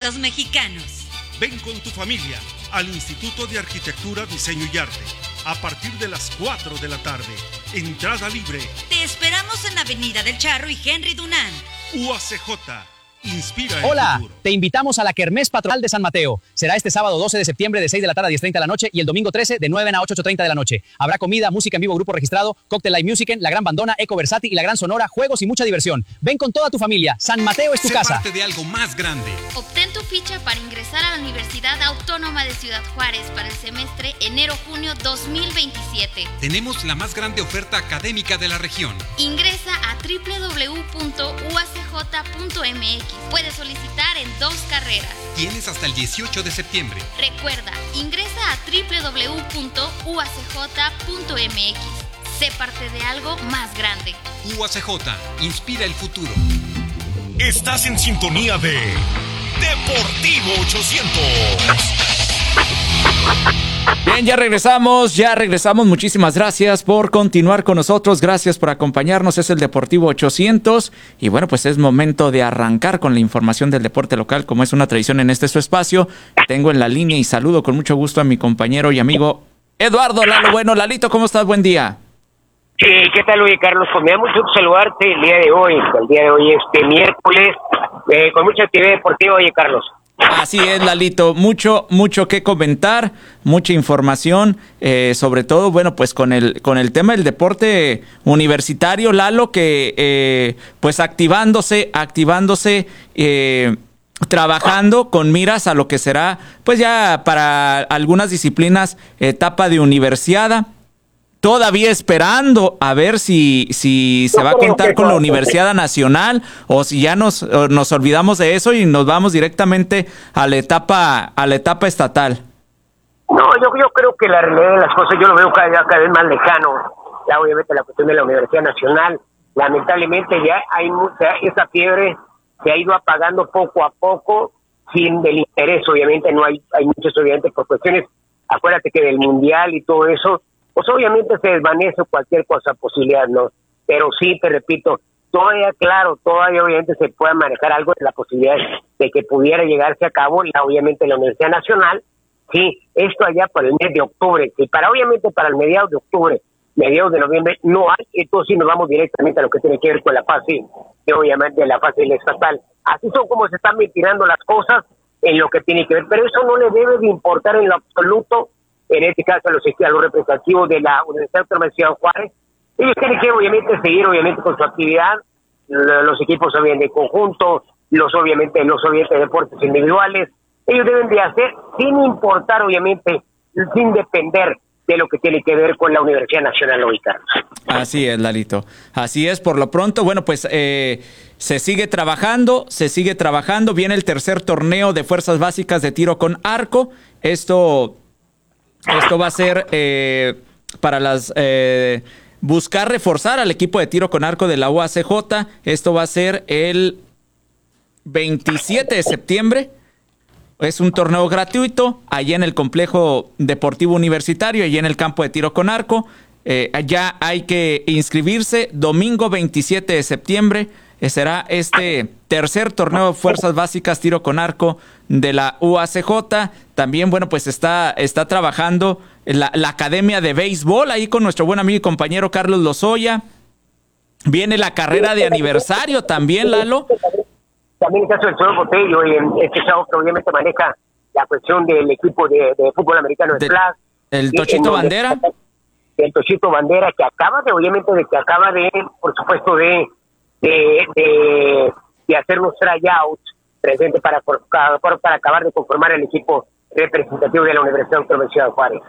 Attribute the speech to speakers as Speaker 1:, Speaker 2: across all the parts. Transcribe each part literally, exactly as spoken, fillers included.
Speaker 1: los mexicanos.
Speaker 2: Ven con tu familia al Instituto de Arquitectura, Diseño y Arte a partir de las cuatro de la tarde. Entrada libre.
Speaker 1: Te esperamos en Avenida del Charro y Henry Dunant.
Speaker 2: U A C J. Inspira el
Speaker 3: Hola,
Speaker 2: futuro.
Speaker 3: Te invitamos a la Kermés Patronal de San Mateo. Será este sábado doce de septiembre de seis de la tarde a diez treinta de la noche y el domingo trece de nueve a ocho treinta de la noche. Habrá comida, música en vivo, grupo registrado, Cocktail Live Music, la Gran Bandona, Eco Versati y la Gran Sonora, juegos y mucha diversión. Ven con toda tu familia. San Mateo es tu
Speaker 4: Sé
Speaker 3: casa.
Speaker 4: parte de algo más grande.
Speaker 5: Obtén tu ficha para ingresar a la Universidad Autónoma de Ciudad Juárez para el semestre enero-junio dos mil veintisiete.
Speaker 4: Tenemos la más grande oferta académica de la región.
Speaker 5: Ingresa a doble u doble u doble u punto u a c j punto m x. Puedes solicitar en dos carreras.
Speaker 4: Tienes hasta el dieciocho de septiembre.
Speaker 5: Recuerda, ingresa a doble u doble u doble u punto u a c j punto m x. Sé parte de algo más grande.
Speaker 4: U A C J, inspira el futuro.
Speaker 6: Estás en sintonía de Deportivo ochocientos.
Speaker 7: Bien, ya regresamos, ya regresamos. Muchísimas gracias por continuar con nosotros. Gracias por acompañarnos. Es el Deportivo ochocientos. Y bueno, pues es momento de arrancar con la información del deporte local, como es una tradición en este su espacio. Tengo en la línea y saludo con mucho gusto a mi compañero y amigo Eduardo Lalo Bueno. Lalito, ¿cómo estás? Buen día.
Speaker 8: Sí, ¿qué tal, oye, Carlos? Pues me da mucho gusto saludarte el día de hoy, el día de hoy, este miércoles, eh, con mucha actividad deportiva, oye, Carlos.
Speaker 7: Así es, Lalito, mucho, mucho que comentar, mucha información, eh, sobre todo, bueno, pues con el, con el tema del deporte universitario, Lalo, que eh, pues activándose, activándose, eh, trabajando con miras a lo que será, pues ya para algunas disciplinas, etapa de universiada. Todavía esperando a ver si, si se va a contar con la Universidad Nacional o si ya nos, nos olvidamos de eso y nos vamos directamente a la etapa, a la etapa estatal.
Speaker 8: No, yo, yo creo que la realidad de las cosas yo lo veo cada, cada vez más lejano. Ya obviamente la cuestión de la Universidad Nacional, lamentablemente ya hay mucha, esa fiebre se ha ido apagando poco a poco sin el interés, obviamente no hay, hay muchos obviamente por cuestiones, acuérdate que del Mundial y todo eso, pues obviamente se desvanece cualquier cosa, posibilidad, ¿no? Pero sí, te repito, todavía, claro, todavía obviamente se puede manejar algo de la posibilidad de que pudiera llegarse a cabo, la, obviamente, la Universidad Nacional, sí, esto allá para el mes de octubre, y para obviamente para el mediados de octubre, mediados de noviembre, no hay, entonces sí nos vamos directamente a lo que tiene que ver con la fase, de, obviamente, la fase estatal. Así son como se están ventilando las cosas en lo que tiene que ver, pero eso no le debe de importar en lo absoluto, en este caso a los, a los representativos de la Universidad Autónoma de Ciudad Juárez. Ellos tienen que obviamente seguir obviamente con su actividad, los equipos obviamente de conjunto, los obviamente los obviamente deportes individuales, ellos deben de hacer sin importar obviamente, sin depender de lo que tiene que ver con la Universidad Nacional hoy, Carlos.
Speaker 7: Así es, Lalito. Así es, por lo pronto, bueno, pues eh, se sigue trabajando, se sigue trabajando, viene el tercer torneo de fuerzas básicas de tiro con arco, esto... Esto va a ser eh, para las eh, buscar reforzar al equipo de tiro con arco de la U A C J. Esto va a ser el veintisiete de septiembre. Es un torneo gratuito allá en el complejo deportivo universitario, allá en el campo de tiro con arco. Eh, ya hay que inscribirse. Domingo veintisiete de septiembre eh, será este tercer torneo de fuerzas básicas tiro con arco de la U A C J. También, bueno, pues está, está trabajando la, la Academia de Béisbol ahí con nuestro buen amigo y compañero Carlos Lozoya. Viene la carrera de aniversario también, Lalo.
Speaker 8: También el caso del señor Botello, y este chavo que obviamente maneja la cuestión del equipo de, de fútbol americano de, de Flag.
Speaker 7: El Tochito Bandera.
Speaker 8: El Tochito Bandera, que acaba de, obviamente, de que acaba de, por supuesto, de, de, de, de hacer unos tryouts presente para, para, para acabar de conformar el equipo representativo de la Universidad Autónoma de Ciudad Juárez.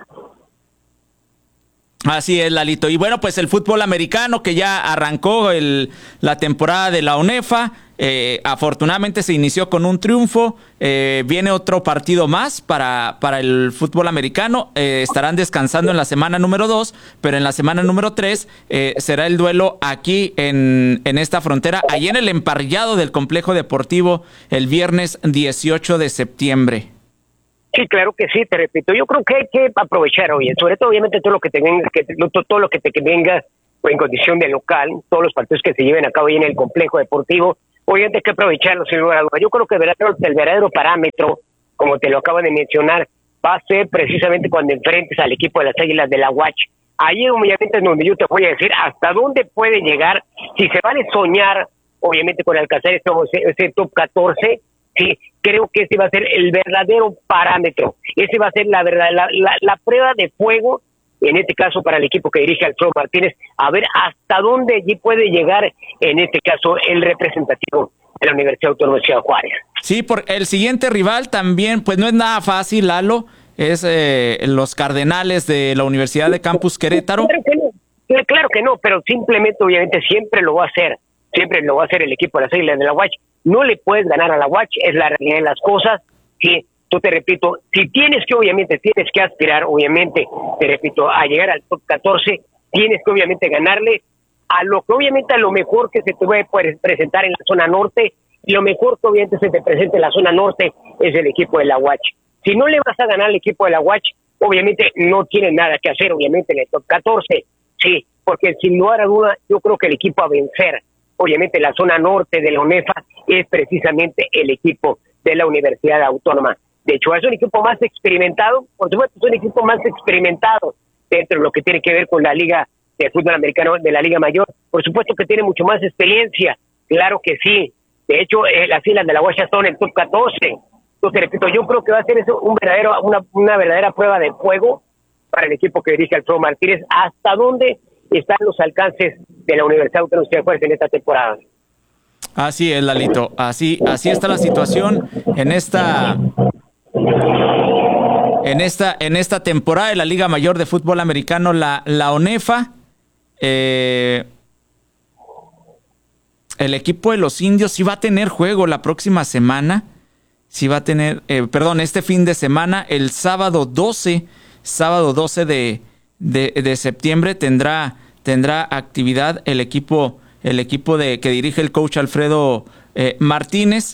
Speaker 7: Así es, Lalito. Y bueno, pues el fútbol americano que ya arrancó el, la temporada de la UNEFA, eh, afortunadamente se inició con un triunfo, eh, viene otro partido más para, para el fútbol americano, eh, estarán descansando en la semana número dos, pero en la semana número tres eh, será el duelo aquí en, en esta frontera, allí en el emparrillado del complejo deportivo el viernes dieciocho de septiembre.
Speaker 8: Sí, claro que sí, te repito, yo creo que hay que aprovechar, oye, sobre todo obviamente todo lo que te venga, que, todo lo que te que venga en condición de local, todos los partidos que se lleven a cabo ahí en el complejo deportivo, obviamente hay que aprovecharlo, sin lugar a dudas. Yo creo que el verdadero, el verdadero parámetro, como te lo acabo de mencionar, va a ser precisamente cuando enfrentes al equipo de las Águilas de la U A C. Ahí obviamente es donde yo te voy a decir hasta dónde puede llegar, si se vale soñar, obviamente con alcanzar ese, ese top catorce, sí, creo que ese va a ser el verdadero parámetro, ese va a ser la verdad, la, la, la prueba de fuego, en este caso para el equipo que dirige Alfredo Martínez, a ver hasta dónde allí puede llegar, en este caso, el representativo de la Universidad Autónoma de Ciudad Juárez.
Speaker 7: Sí, por el siguiente rival también, pues no es nada fácil, Lalo, es eh, los Cardenales de la Universidad de Campus Querétaro.
Speaker 8: Claro que no, claro que no, pero simplemente, obviamente, siempre lo va a hacer, siempre lo va a hacer el equipo de las Águilas de la U A C. No le puedes ganar a la U A C, es la realidad de las cosas, sí. Yo te repito, si tienes que, obviamente, tienes que aspirar, obviamente, te repito, a llegar al top catorce, tienes que, obviamente, ganarle a lo que, obviamente, a lo mejor que se te puede presentar en la zona norte, y lo mejor que, obviamente, se te presente en la zona norte es el equipo de la U A C. Si no le vas a ganar al equipo de la U A C, obviamente, no tiene nada que hacer, obviamente, en el top catorce, sí, porque sin lugar a duda, yo creo que el equipo a vencer, obviamente, la zona norte de la UNEFA, es precisamente el equipo de la Universidad Autónoma de Chihuahua. Es un equipo más experimentado, por supuesto, es un equipo más experimentado dentro de lo que tiene que ver con la Liga de Fútbol Americano de la Liga Mayor. Por supuesto que tiene mucho más experiencia, claro que sí. De hecho, eh, las Islas de la Guacha son en el top catorce. Entonces, repito, yo creo que va a ser eso un verdadero, una, una verdadera prueba de fuego para el equipo que dirige Alfredo Martínez. ¿Hasta dónde están los alcances de la Universidad Autónoma de Juárez en esta temporada?
Speaker 7: Así es, Lalito. Así, así está la situación en esta... En esta, en esta temporada de la Liga Mayor de Fútbol Americano, la, la ONEFA, eh, el equipo de los indios sí va a tener juego la próxima semana, sí va a tener, eh, perdón, este fin de semana, el sábado doce, sábado doce de, de, de septiembre tendrá, tendrá actividad el equipo, el equipo de, que dirige el coach Alfredo eh, Martínez.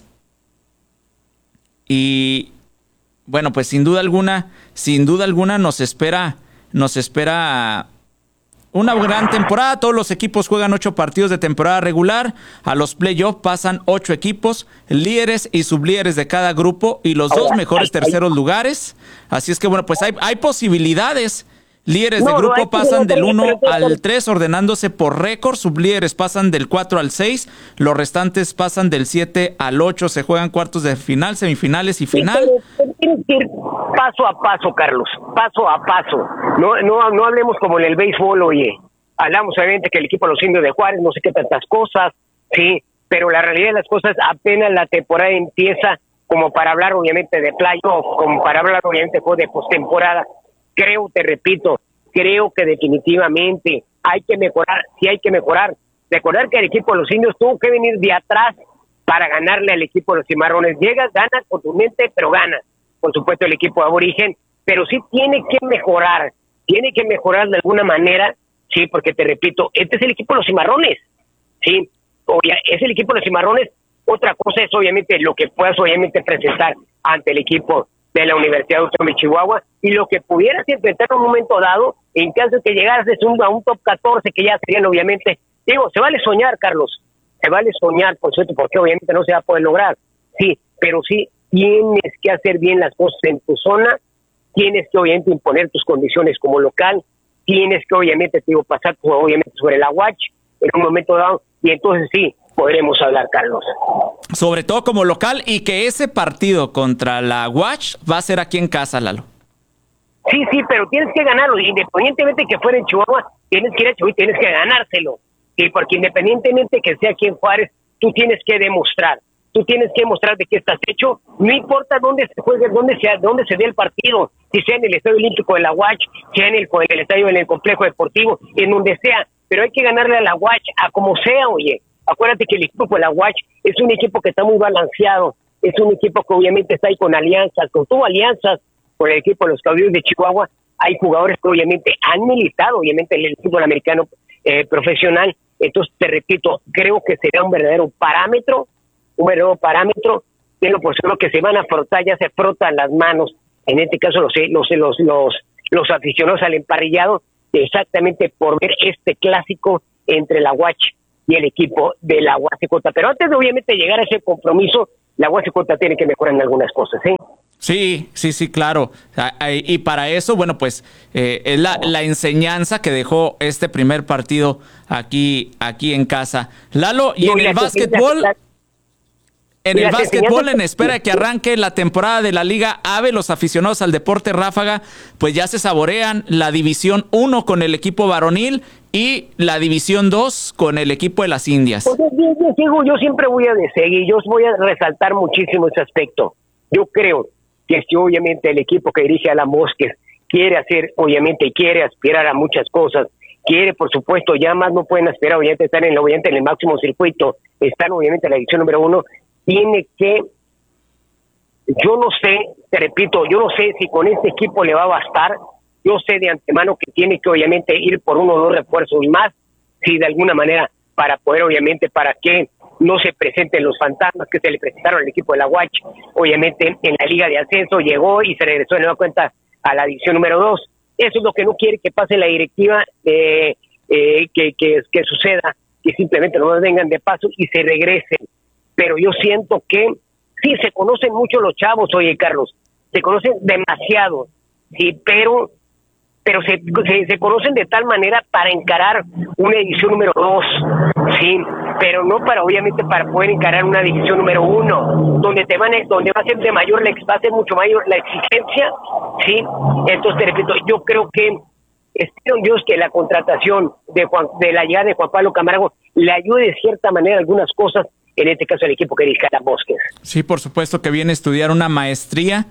Speaker 7: Y bueno, pues sin duda alguna, sin duda alguna nos espera, nos espera una gran temporada. Todos los equipos juegan ocho partidos de temporada regular. A los playoffs pasan ocho equipos, líderes y sublíderes de cada grupo y los dos mejores terceros lugares. Así es que bueno, pues hay, hay posibilidades. Líderes de grupo pasan del uno al tres ordenándose por récord, sublíderes pasan del cuatro al seis, los restantes pasan del siete al ocho, se juegan cuartos de final, semifinales y final.
Speaker 8: Tienes que ir paso a paso, Carlos, paso a paso. No, no, no hablemos como en el béisbol, oye. Hablamos obviamente que el equipo de los indios de Juárez, no sé qué tantas cosas, sí, pero la realidad de las cosas, apenas la temporada empieza, como para hablar obviamente de playoff, como para hablar obviamente de postemporada. Creo, te repito, creo que definitivamente hay que mejorar, sí hay que mejorar. Recordar que el equipo de los indios tuvo que venir de atrás para ganarle al equipo de los cimarrones. Llega, gana, contundente, pero gana. Por supuesto el equipo de aborigen, pero sí tiene que mejorar, tiene que mejorar de alguna manera, sí, porque te repito, este es el equipo de los cimarrones, sí, obvia, es el equipo de los cimarrones. Otra cosa es obviamente lo que puedas obviamente presentar ante el equipo de la Universidad Autónoma de Chihuahua y lo que pudieras enfrentar en un momento dado en caso de que llegaras a un top catorce, que ya serían obviamente, digo, se vale soñar, Carlos, se vale soñar, por cierto, porque obviamente no se va a poder lograr, sí, pero sí tienes que hacer bien las cosas en tu zona, tienes que obviamente imponer tus condiciones como local, tienes que obviamente, te digo, pasar obviamente sobre la U A C en un momento dado, y entonces sí, podremos hablar, Carlos.
Speaker 7: Sobre todo como local, y que ese partido contra la U A C va a ser aquí en casa, Lalo.
Speaker 8: Sí, sí, pero tienes que ganarlo, independientemente que fuera en Chihuahua, tienes que ir a Chihuahua y tienes que ganárselo, y porque independientemente que sea aquí en Juárez, tú tienes que demostrar, tú tienes que demostrar de qué estás hecho, no importa dónde se juegue, dónde sea, dónde se dé el partido, si sea en el Estadio Olímpico de la U A C, sea en el, en el estadio, en el complejo deportivo, en donde sea, pero hay que ganarle a la U A C, a como sea, oye. Acuérdate que el equipo de la U A C es un equipo que está muy balanceado, es un equipo que obviamente está ahí con alianzas, con tuvo alianzas con el equipo de los Caudillos de Chihuahua. Hay jugadores que obviamente han militado, obviamente, en el fútbol americano eh, profesional. Entonces, te repito, creo que será un verdadero parámetro, un verdadero parámetro, pero por seguro que se van a frotar, ya se frotan las manos, en este caso los, los, los, los, los aficionados al emparrillado, exactamente por ver este clásico entre la U A C y el equipo de la U A C J. Pero antes de obviamente llegar a ese compromiso, la U A C J tiene que mejorar en algunas cosas, ¿eh?
Speaker 7: Sí, sí, sí, claro. Y para eso, bueno, pues eh, es la, la enseñanza que dejó este primer partido aquí, aquí en casa. Lalo, y en el básquetbol, en el básquetbol, en espera de que arranque la temporada de la Liga AVE, los aficionados al deporte ráfaga, pues ya se saborean la División uno con el equipo varonil y la División dos con el equipo de las Indias.
Speaker 8: Pues yo, yo, yo, yo siempre voy a seguir, yo voy a resaltar muchísimo ese aspecto. Yo creo que si obviamente el equipo que dirige a la Mosques quiere hacer, obviamente, quiere aspirar a muchas cosas, quiere, por supuesto, ya más no pueden aspirar, obviamente, estar en, obviamente, en el máximo circuito, están, obviamente, en la edición número uno, tiene que, yo no sé, te repito, yo no sé si con este equipo le va a bastar, yo sé de antemano que tiene que, obviamente, ir por uno o dos refuerzos más, si de alguna manera, para poder, obviamente, para que no se presenten los fantasmas que se le presentaron al equipo de la U A C H, obviamente en la Liga de Ascenso llegó y se regresó de nueva cuenta a la división número dos. Eso es lo que no quiere que pase la directiva, eh, eh, que, que, que suceda, que simplemente no vengan de paso y se regresen. Pero yo siento que sí, se conocen mucho los chavos, oye Carlos, se conocen demasiado, sí, pero pero se, se, se conocen de tal manera para encarar una edición número dos, sí, pero no para, obviamente, para poder encarar una división número uno, donde te van, donde va a ser de mayor, va a ser mucho mayor la exigencia, sí. Entonces, te repito, yo creo que espero en Dios que la contratación de Juan, de la llegada de Juan Pablo Camargo le ayude de cierta manera algunas cosas, en este caso el equipo que dirige a las Mosques.
Speaker 7: Sí, por supuesto que viene a estudiar una maestría.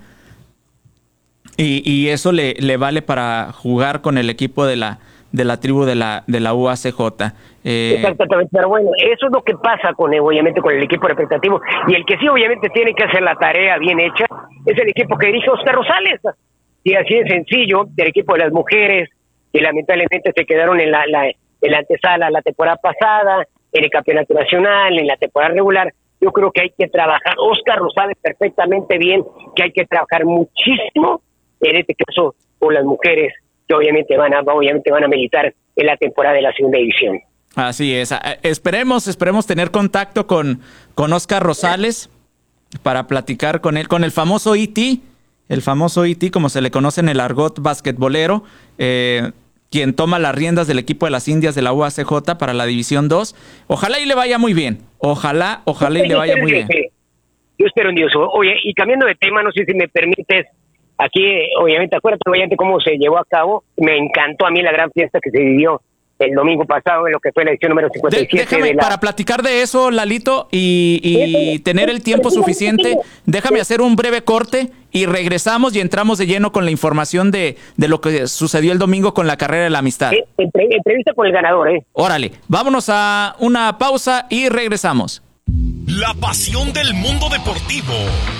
Speaker 7: Y, y eso le, le vale para jugar con el equipo de la de la tribu de la de la U A C J. Eh,
Speaker 8: Exactamente, pero bueno, eso es lo que pasa con obviamente con el equipo representativo, y el que sí obviamente tiene que hacer la tarea bien hecha es el equipo que dirige Oscar Rosales, y así de sencillo, del equipo de las mujeres, que lamentablemente se quedaron en la, la, en la antesala la temporada pasada, en el campeonato nacional, en la temporada regular. Yo creo que hay que trabajar, Oscar Rosales perfectamente bien, que hay que trabajar muchísimo, en este caso con las mujeres que obviamente van a obviamente van a militar en la temporada de la segunda división.
Speaker 7: Así es. Esperemos, esperemos tener contacto con, con Oscar Rosales para platicar con él, con el famoso E T, el famoso E T, como se le conoce en el argot basquetbolero, eh, quien toma las riendas del equipo de las Indias de la U A C J para la División dos. Ojalá y le vaya muy bien. Ojalá, ojalá y le vaya muy bien.
Speaker 8: Yo espero en Dios. Oye, y cambiando de tema, no sé si me permites, aquí, obviamente, acuérdate, obviamente, cómo se llevó a cabo. Me encantó a mí la gran fiesta que se vivió el domingo pasado en lo que fue la edición número cincuenta y siete. De,
Speaker 7: déjame,
Speaker 8: de la...
Speaker 7: para platicar de eso, Lalito, y, y tener el tiempo suficiente, déjame hacer un breve corte y regresamos y entramos de lleno con la información de, de lo que sucedió el domingo con la carrera de la amistad.
Speaker 8: Sí, entre, entrevista con el ganador, ¿eh?
Speaker 7: Órale, vámonos a una pausa y regresamos.
Speaker 6: La pasión del mundo deportivo,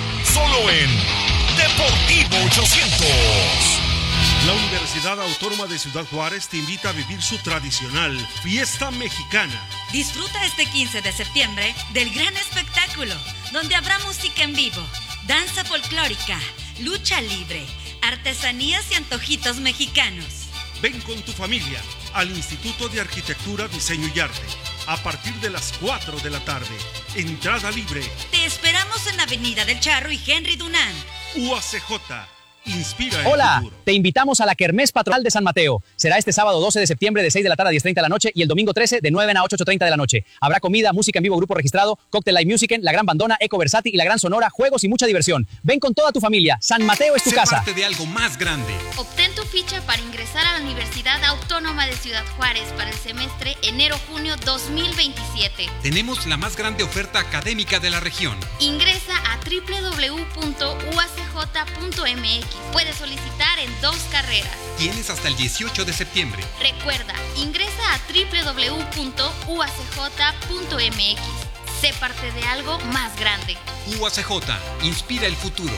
Speaker 6: solo en Deportivo ochocientos.
Speaker 2: La Universidad Autónoma de Ciudad Juárez te invita a vivir su tradicional Fiesta Mexicana.
Speaker 1: Disfruta este quince de septiembre del gran espectáculo, donde habrá música en vivo, danza folclórica, lucha libre, artesanías y antojitos mexicanos.
Speaker 2: Ven con tu familia al Instituto de Arquitectura, Diseño y Arte a partir de las cuatro de la tarde. Entrada libre.
Speaker 1: Te esperamos en la Avenida del Charro y Henry Dunant.
Speaker 2: U A C J. Inspira el
Speaker 3: Hola,
Speaker 2: futuro.
Speaker 3: te invitamos a la Kermés Patronal de San Mateo. Será este sábado doce de septiembre de seis de la tarde a diez treinta de la noche y el domingo trece de nueve a ocho treinta de la noche. Habrá comida, música en vivo, grupo registrado, Cocktail Live Music, la gran bandona, Eco Versati y la gran sonora, juegos y mucha diversión. Ven con toda tu familia. San Mateo es tu
Speaker 4: Sé
Speaker 3: casa.
Speaker 4: parte de algo más grande.
Speaker 5: Obtén tu ficha para ingresar a la Universidad Autónoma de Ciudad Juárez para el semestre enero-junio dos mil veintisiete.
Speaker 4: Tenemos la más grande oferta académica de la región.
Speaker 5: Ingresa a doble u doble u doble u punto u a c j punto m x. Puedes solicitar en dos carreras.
Speaker 4: Tienes hasta el dieciocho de septiembre.
Speaker 5: Recuerda, ingresa a doble u doble u doble u punto u a c j punto m x. Sé parte de algo más grande.
Speaker 4: U A C J, inspira el futuro.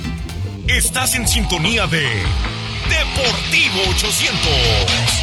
Speaker 6: Estás en sintonía de Deportivo ochocientos.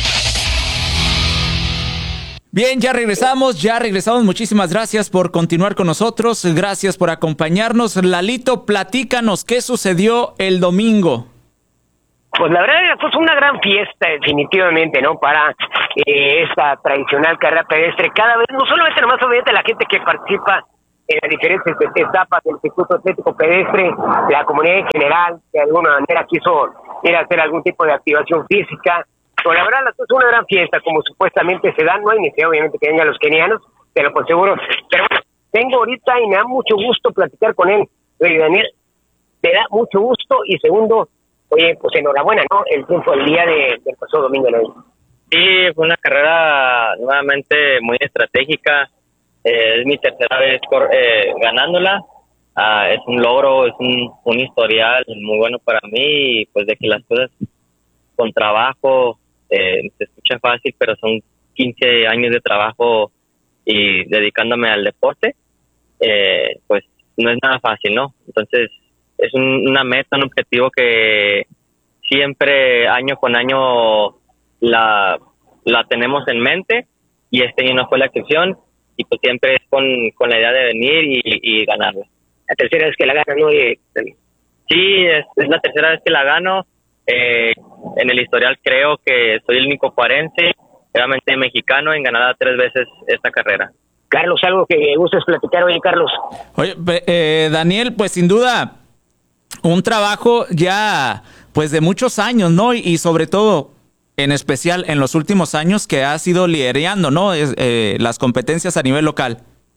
Speaker 7: Bien, ya regresamos, ya regresamos. Muchísimas gracias por continuar con nosotros. Gracias por acompañarnos. Lalito, platícanos qué sucedió el domingo.
Speaker 8: Pues la verdad es una gran fiesta definitivamente, ¿no? Para eh, esta tradicional carrera pedestre. Cada vez, no solamente nomás obviamente la gente que participa en las diferentes etapas del circuito atlético pedestre, la comunidad en general, de alguna manera quiso ir a hacer algún tipo de activación física. Pero la verdad es una gran fiesta, como supuestamente se da. No hay necesidad obviamente que vengan los kenianos, te lo aseguro. Pero bueno, vengo ahorita y me da mucho gusto platicar con él. Oye, Daniel, me da mucho gusto. Y segundo, oye, pues enhorabuena, ¿no? El triunfo del día de, del pasado domingo, ¿no?
Speaker 9: Sí, fue una carrera nuevamente muy estratégica. Eh, es mi tercera vez cor- eh, ganándola. Ah, es un logro, es un, un historial muy bueno para mí. Y pues de que las cosas con trabajo, eh, se escucha fácil, pero son quince años de trabajo y dedicándome al deporte, eh, pues no es nada fácil, ¿no? Entonces es un, una meta, un objetivo que siempre año con año la, la tenemos en mente, y este año no fue la excepción, y pues siempre es con, con la idea de venir y, y ganarla.
Speaker 8: La tercera vez que la gano, ¿no? Y,
Speaker 9: sí, es, es la tercera vez que la gano. Eh, en el historial creo que soy el único juarense, realmente mexicano, en ganar tres veces esta carrera.
Speaker 8: Carlos, algo que gustes platicar hoy, Carlos.
Speaker 7: Oye, eh, Daniel, pues sin duda un trabajo ya pues de muchos años, ¿no? Y, y sobre todo, en especial en los últimos años, que has ido liderando, ¿no? Es, eh, las competencias a nivel local.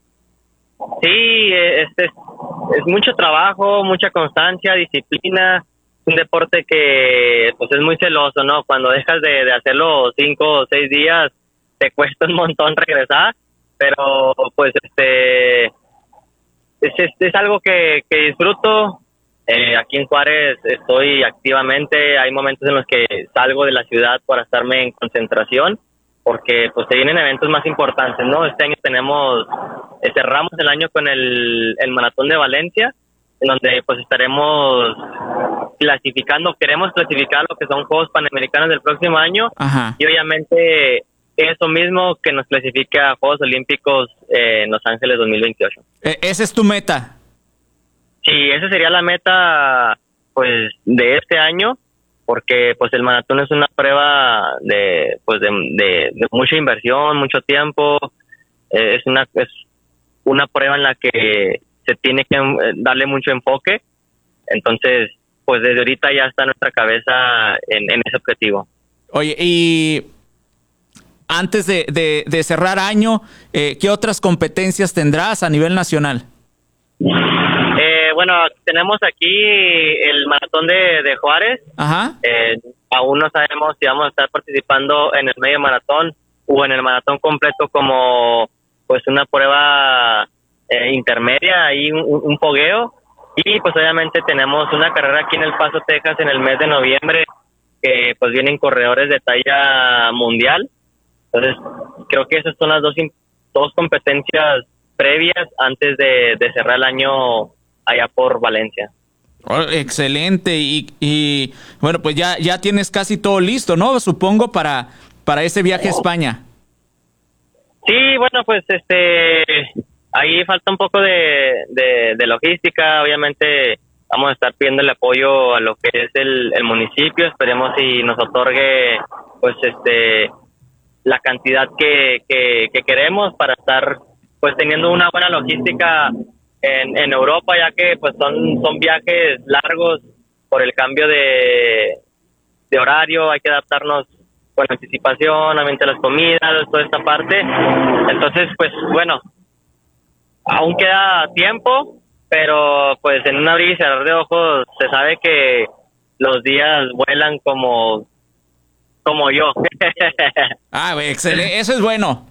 Speaker 9: Sí, este es, es mucho trabajo, mucha constancia, disciplina. Un deporte que pues es muy celoso, ¿no? Cuando dejas de, de hacerlo cinco o seis días, te cuesta un montón regresar, pero pues este es, es, es algo que, que disfruto. Eh, aquí en Juárez estoy activamente, hay momentos en los que salgo de la ciudad para estarme en concentración, porque pues se vienen eventos más importantes, ¿no? Este año tenemos, eh, cerramos el año con el, el Maratón de Valencia, en donde pues estaremos clasificando, queremos clasificar lo que son Juegos Panamericanos del próximo año.
Speaker 7: Ajá.
Speaker 9: Y obviamente eso mismo que nos clasifica a Juegos Olímpicos eh, en Los Ángeles dos mil veintiocho.
Speaker 7: Eh, ¿Esa es tu meta?
Speaker 9: Sí, esa sería la meta pues de este año, porque pues el maratón es una prueba de pues de, de, de mucha inversión, mucho tiempo, eh, es una es una prueba en la que se tiene que darle mucho enfoque. Entonces pues desde ahorita ya está nuestra cabeza en, en ese objetivo.
Speaker 7: Oye, y antes de, de, de cerrar año, eh, ¿qué otras competencias tendrás a nivel nacional?
Speaker 9: Eh, bueno, tenemos aquí el maratón de, de Juárez.
Speaker 7: Ajá.
Speaker 9: Eh, aún no sabemos si vamos a estar participando en el medio maratón o en el maratón completo como pues una prueba eh, intermedia, ahí un, un fogueo. Y pues obviamente tenemos una carrera aquí en El Paso, Texas, en el mes de noviembre, que pues vienen corredores de talla mundial. Entonces creo que esas son las dos, dos competencias previas antes de, de cerrar el año allá por Valencia.
Speaker 7: Oh, excelente. Y, y bueno, pues ya, ya tienes casi todo listo, ¿no? Supongo para, para ese viaje a España.
Speaker 9: Sí, bueno, pues este ahí falta un poco de, de, de logística. Obviamente vamos a estar pidiendo el apoyo a lo que es el, el municipio. Esperemos si nos otorgue pues este la cantidad que, que, que queremos para estar pues teniendo una buena logística en, en Europa, ya que pues son son viajes largos por el cambio de, de horario. Hay que adaptarnos con anticipación, obviamente las comidas, toda esta parte. Entonces pues bueno, aún queda tiempo, pero pues en un abrir y cerrar de ojos se sabe que los días vuelan como como yo.
Speaker 7: Ah, excelente, eso es bueno.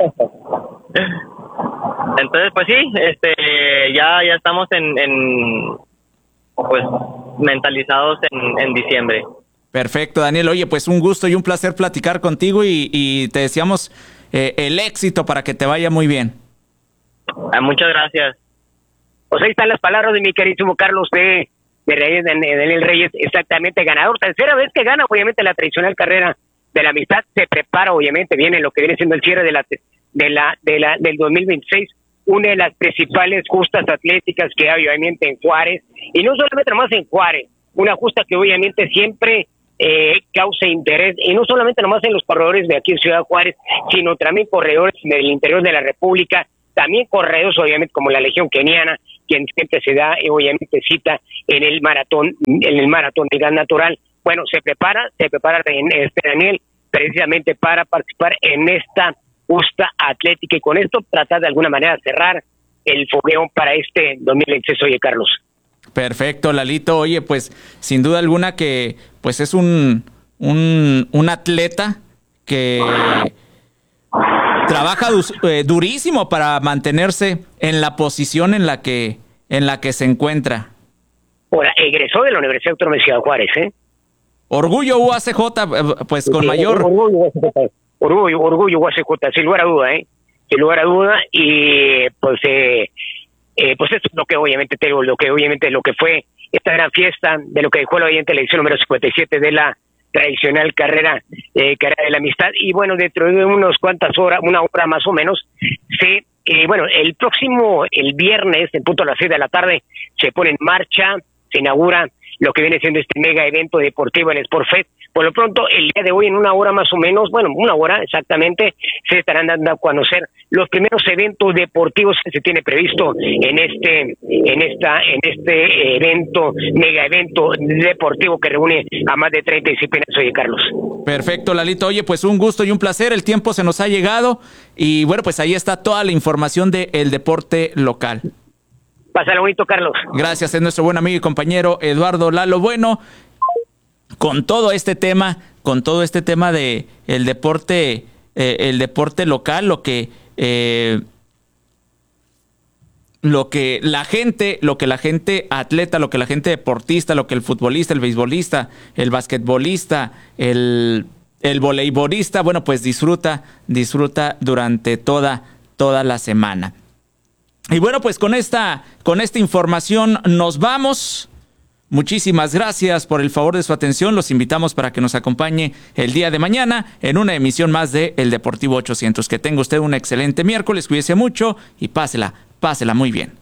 Speaker 9: Entonces pues sí, este ya ya estamos en, en pues mentalizados en, en diciembre.
Speaker 7: Perfecto, Daniel. Oye, pues un gusto y un placer platicar contigo y, y te deseamos eh, el éxito para que te vaya muy bien.
Speaker 9: Ah, muchas gracias.
Speaker 8: Pues ahí están las palabras de mi queridísimo Carlos de, de Reyes, de Daniel Reyes, exactamente ganador. Tercera vez que gana, obviamente, la tradicional carrera de la amistad. Se prepara, obviamente, viene lo que viene siendo el cierre de la de la de la del dos mil veintiséis, una de las principales justas atléticas que hay, obviamente, en Juárez. Y no solamente más en Juárez, una justa que obviamente siempre eh, causa interés, y no solamente nomás en los corredores de aquí en Ciudad Juárez, sino también corredores del interior de la República, también corredores obviamente como la Legión Keniana, quien siempre se da eh, obviamente cita en el maratón, en el maratón de gas natural. Bueno, se prepara, se prepara en este Daniel precisamente para participar en esta justa atlética y con esto tratar de alguna manera de cerrar el fogueo para este dos mil veintiséis. Oye, Carlos.
Speaker 7: Perfecto, Lalito. Oye, pues sin duda alguna que pues es un, un, un atleta que trabaja du eh, durísimo para mantenerse en la posición en la que en la que se encuentra.
Speaker 8: Ahora, egresó de la Universidad Autónoma de Ciudad Juárez, ¿eh?
Speaker 7: Orgullo U A C J, pues con sí, mayor...
Speaker 8: Orgullo U A C J, orgullo, orgullo U A C J, sin lugar a duda, ¿eh? Sin lugar a duda, y pues... Eh, Eh, pues eso es lo que obviamente te digo, lo que obviamente lo que fue esta gran fiesta, de lo que dejó la oyente la edición número cincuenta y siete de la tradicional carrera eh, carrera de la amistad. Y bueno, dentro de unas cuantas horas, una hora más o menos, se eh, bueno, el próximo, el viernes, en punto a las seis de la tarde, se pone en marcha, se inaugura lo que viene siendo este mega evento deportivo, el Sport Fest. Por lo pronto, el día de hoy, en una hora más o menos, bueno, una hora exactamente, se estarán dando a conocer los primeros eventos deportivos que se tiene previsto en este, en esta, en este evento, mega evento deportivo que reúne a más de treinta disciplinas. Oye, Carlos.
Speaker 7: Perfecto, Lalito. Oye, pues un gusto y un placer. El tiempo se nos ha llegado y bueno, pues ahí está toda la información del deporte local.
Speaker 8: Pásalo bonito, Carlos.
Speaker 7: Gracias, es nuestro buen amigo y compañero Eduardo Lalo Bueno. Con todo este tema, con todo este tema de el deporte, eh, el deporte local, lo que eh, lo que la gente, lo que la gente atleta, lo que la gente deportista, lo que el futbolista, el beisbolista, el basquetbolista, el el voleibolista, bueno, pues disfruta, disfruta durante toda toda la semana. Y bueno, pues con esta con esta información nos vamos. Muchísimas gracias por el favor de su atención. Los invitamos para que nos acompañe el día de mañana en una emisión más de El Deportivo ochocientos. Que tenga usted un excelente miércoles, cuídese mucho y pásela, pásela muy bien.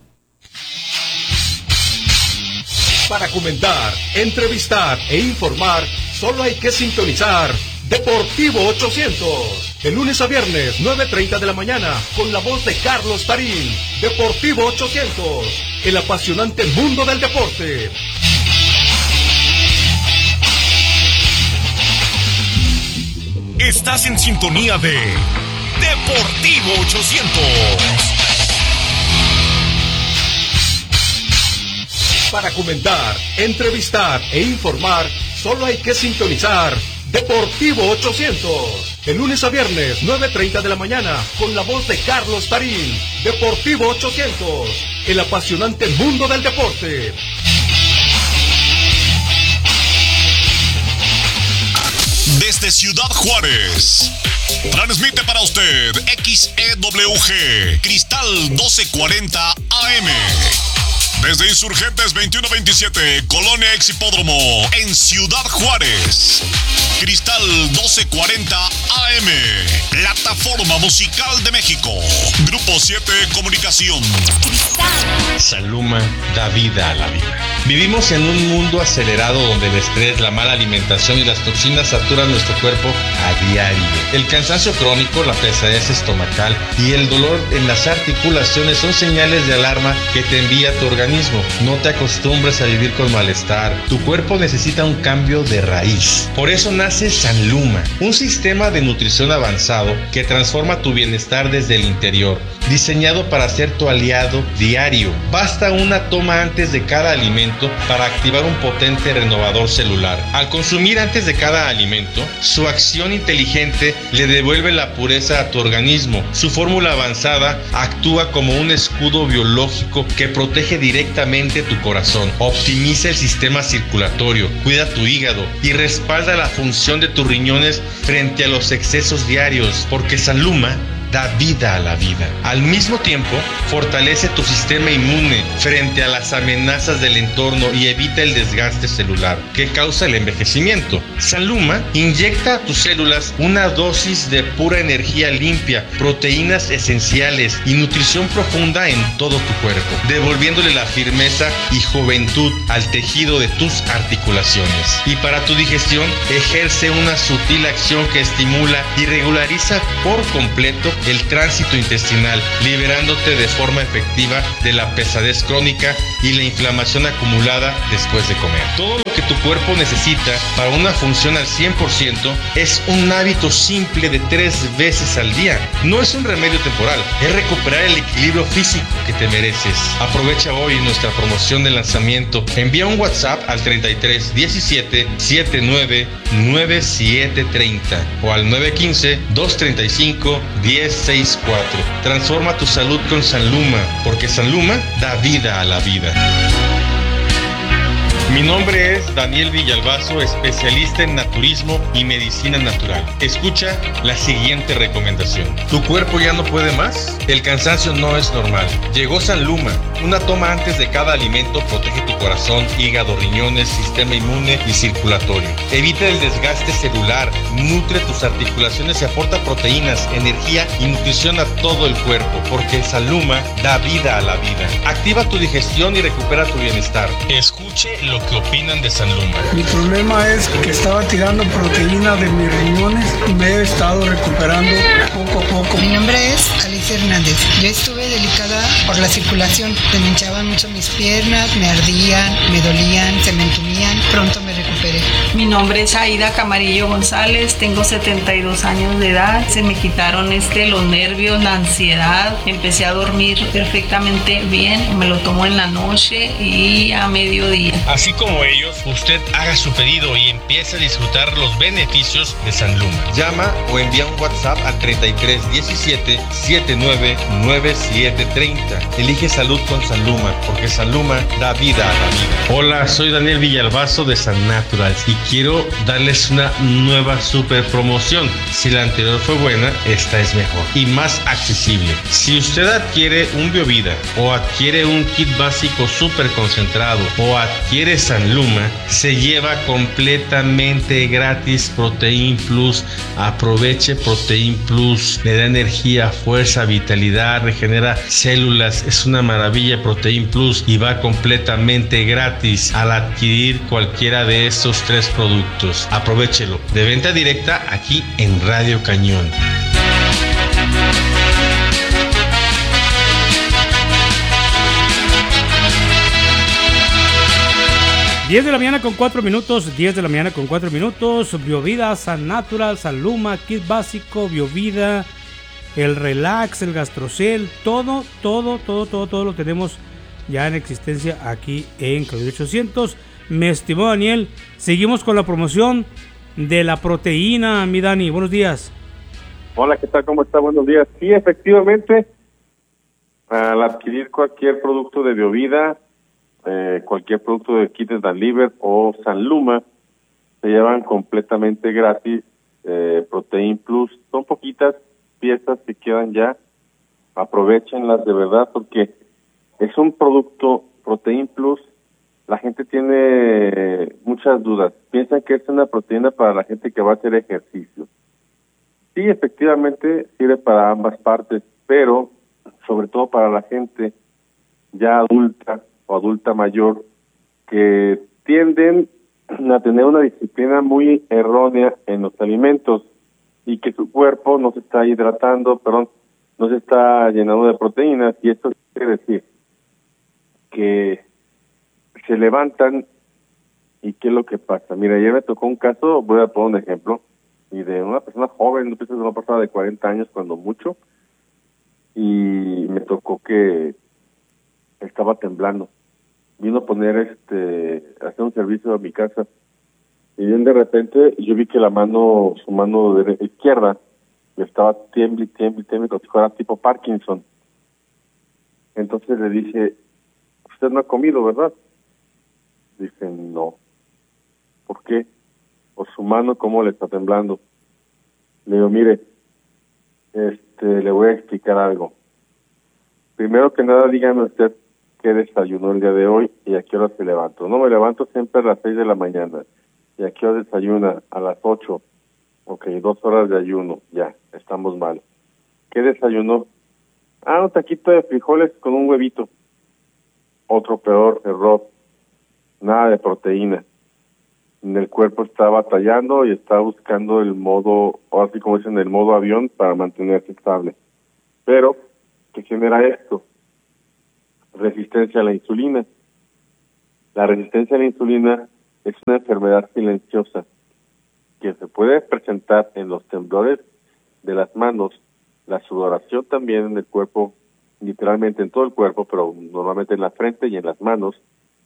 Speaker 2: Para comentar, entrevistar e informar, solo hay que sintonizar Deportivo ochocientos. De lunes a viernes, nueve treinta de la mañana, con la voz de Carlos Tarín. Deportivo ochocientos, el apasionante mundo del deporte.
Speaker 6: Estás en sintonía de Deportivo ochocientos.
Speaker 2: Para comentar, entrevistar e informar, solo hay que sintonizar Deportivo ochocientos. De lunes a viernes, nueve treinta de la mañana, con la voz de Carlos Tarín. Deportivo ochocientos, el apasionante mundo del deporte.
Speaker 6: Desde Ciudad Juárez, transmite para usted X E W G, Cristal doce cuarenta A M. Desde Insurgentes veintiuno veintisiete, Colonia Ex Hipódromo, en Ciudad Juárez. Cristal doce cuarenta A M, Plataforma Musical de México. Grupo siete Comunicación.
Speaker 10: Saluma da vida a la vida. Vivimos en un mundo acelerado donde el estrés, la mala alimentación y las toxinas saturan nuestro cuerpo a diario. El cansancio crónico, la pesadez estomacal y el dolor en las articulaciones son señales de alarma que te envía tu organismo. No te acostumbres a vivir con malestar. Tu cuerpo necesita un cambio de raíz. Por eso nace Sanluma, un sistema de nutrición avanzado que transforma tu bienestar desde el interior, diseñado para ser tu aliado diario. Basta una toma antes de cada alimento para activar un potente renovador celular. Al consumir antes de cada alimento, su acción inteligente le devuelve la pureza a tu organismo. Su fórmula avanzada actúa como un escudo biológico que protege directamente tu corazón, optimiza el sistema circulatorio, cuida tu hígado y respalda la función de tus riñones frente a los excesos diarios, porque Sanluma da vida a la vida. Al mismo tiempo, fortalece tu sistema inmune frente a las amenazas del entorno y evita el desgaste celular que causa el envejecimiento. Sanluma inyecta a tus células una dosis de pura energía limpia, proteínas esenciales y nutrición profunda en todo tu cuerpo, devolviéndole la firmeza y juventud al tejido de tus articulaciones. Y para tu digestión, ejerce una sutil acción que estimula y regulariza por completo el tránsito intestinal, liberándote de forma efectiva de la pesadez crónica y la inflamación acumulada después de comer. Todo lo que tu cuerpo necesita para una función al cien por ciento es un hábito simple de tres veces al día. No es un remedio temporal, es recuperar el equilibrio físico que te mereces. Aprovecha hoy nuestra promoción de lanzamiento. Envía un WhatsApp al treinta y tres diecisiete setenta y nueve noventa y siete treinta o al nueve uno cinco dos tres cinco uno cero seis cuatro. Transforma tu salud con Sanluma, porque Sanluma da vida a la vida. Mi nombre es Daniel Villalbazo, especialista en naturismo y medicina natural. Escucha la siguiente recomendación. ¿Tu cuerpo ya no puede más? El cansancio no es normal. Llegó Sanluma. Una toma antes de cada alimento protege tu corazón, hígado, riñones, sistema inmune y circulatorio. Evita el desgaste celular, nutre tus articulaciones y aporta proteínas, energía y nutrición a todo el cuerpo, porque Sanluma da vida a la vida. Activa tu digestión y recupera tu bienestar. Escuche lo que opinan de Sanluma.
Speaker 11: Mi problema es que estaba tirando proteína de mis riñones y me he estado recuperando poco a poco.
Speaker 12: Mi nombre es Alicia Hernández. Yo estuve delicada por la circulación. Se me hinchaban mucho mis piernas, me ardían, me dolían, se me entumían. Pronto me recuperé.
Speaker 13: Mi nombre es Aida Camarillo González. Tengo setenta y dos años de edad. Se me quitaron este, los nervios, la ansiedad. Empecé a dormir perfectamente bien. Me lo tomo en la noche y a mediodía.
Speaker 10: Así como ellos, usted haga su pedido y empiece a disfrutar los beneficios de Sanluma. Llama o envía un WhatsApp al treinta y tres diecisiete setenta y nueve noventa y siete treinta. Elige salud con Sanluma, porque Sanluma da vida a la vida. Hola, soy Daniel Villalbazo de San Naturals y quiero darles una nueva super promoción. Si la anterior fue buena, esta es mejor y más accesible. Si usted adquiere un Biovida o adquiere un kit básico super concentrado o adquiere Sanluma, se lleva completamente gratis Protein Plus. Aproveche Protein Plus, le da energía, fuerza, vitalidad, regenera células, es una maravilla Protein Plus y va completamente gratis al adquirir cualquiera de estos tres productos. Aprovechelo, de venta directa aquí en Radio Cañón.
Speaker 14: diez de la mañana con cuatro minutos, diez de la mañana con cuatro minutos, Biovida, San Natural, Sanluma, kit básico, Biovida, el Relax, el Gastrocel, todo, todo, todo, todo, todo lo tenemos ya en existencia aquí en Claudio ochocientos. Me estimó Daniel, seguimos con la promoción de la proteína, mi Dani, buenos días.
Speaker 15: Hola, ¿qué tal? ¿Cómo está? Buenos días. Sí, efectivamente, al adquirir cualquier producto de Biovida, Eh, cualquier producto de Kit and Liver o Sanluma, se llevan completamente gratis eh, Protein Plus. Son poquitas piezas que quedan ya, aprovechenlas de verdad porque es un producto Protein Plus. La gente tiene muchas dudas, piensan que es una proteína para la gente que va a hacer ejercicio. Sí, efectivamente sirve para ambas partes, pero sobre todo para la gente ya adulta o adulta mayor que tienden a tener una disciplina muy errónea en los alimentos y que su cuerpo no se está hidratando, perdón, no se está llenando de proteínas, y esto quiere decir que se levantan y ¿qué es lo que pasa? Mira, ayer me tocó un caso, voy a poner un ejemplo, y de una persona joven, no pienso de una persona de cuarenta años cuando mucho, y me tocó que estaba temblando. Vino a poner este, hacer un servicio a mi casa. Y bien de repente yo vi que la mano, su mano de izquierda, estaba tiemble, tiemble, tiemble, como si fuera tipo Parkinson. Entonces le dije, usted no ha comido, ¿verdad? Dice, no. ¿Por qué? Por su mano, ¿cómo le está temblando? Le digo, mire, este, le voy a explicar algo. Primero que nada, díganme usted qué desayunó el día de hoy y a qué hora se levantó. No, me levanto siempre a las seis de la mañana. ¿Y a qué hora desayuna? A las ocho. Ok, dos horas de ayuno. Ya, estamos mal. ¿Qué desayunó? Ah, un taquito de frijoles con un huevito. Otro peor error. Nada de proteína. El cuerpo está batallando y está buscando el modo, o así como dicen, el modo avión para mantenerse estable. Pero, ¿qué genera esto? Resistencia a la insulina. La resistencia a la insulina es una enfermedad silenciosa que se puede presentar en los temblores de las manos, la sudoración también en el cuerpo, literalmente en todo el cuerpo, pero normalmente en la frente y en las manos,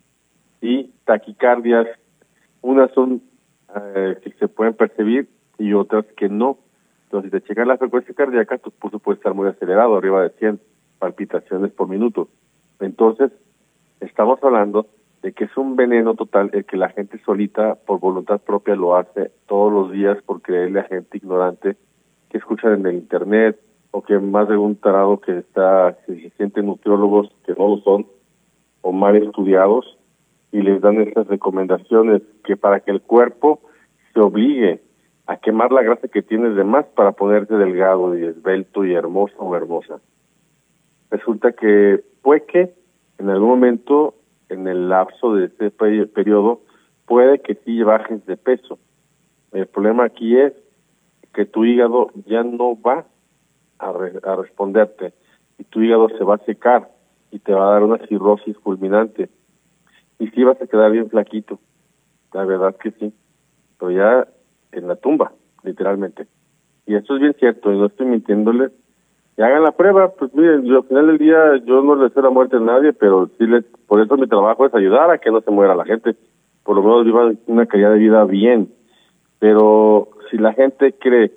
Speaker 15: y taquicardias. Unas son eh, que se pueden percibir y otras que no. Entonces, si te checan la frecuencia cardíaca, tu pulso puede estar muy acelerado, arriba de cien palpitaciones por minuto. Entonces, estamos hablando de que es un veneno total el que la gente solita, por voluntad propia, lo hace todos los días por creerle a gente ignorante que escuchan en el internet, o que más de un tarado que está, que se sienten nutriólogos que no lo son, o mal estudiados, y les dan esas recomendaciones que para que el cuerpo se obligue a quemar la grasa que tienes de más para ponerte delgado y esbelto y hermoso o hermosa. Resulta que puede que en algún momento, en el lapso de este periodo, puede que sí bajes de peso. El problema aquí es que tu hígado ya no va a, re a responderte, y tu hígado se va a secar y te va a dar una cirrosis fulminante. Y sí vas a quedar bien flaquito, la verdad que sí, pero ya en la tumba, literalmente. Y esto es bien cierto, y no estoy mintiéndoles. Y hagan la prueba, pues miren, yo, al final del día yo no le deseo la muerte a nadie, pero sí les, por eso mi trabajo es ayudar a que no se muera la gente, por lo menos vivan una calidad de vida bien. Pero si la gente cree,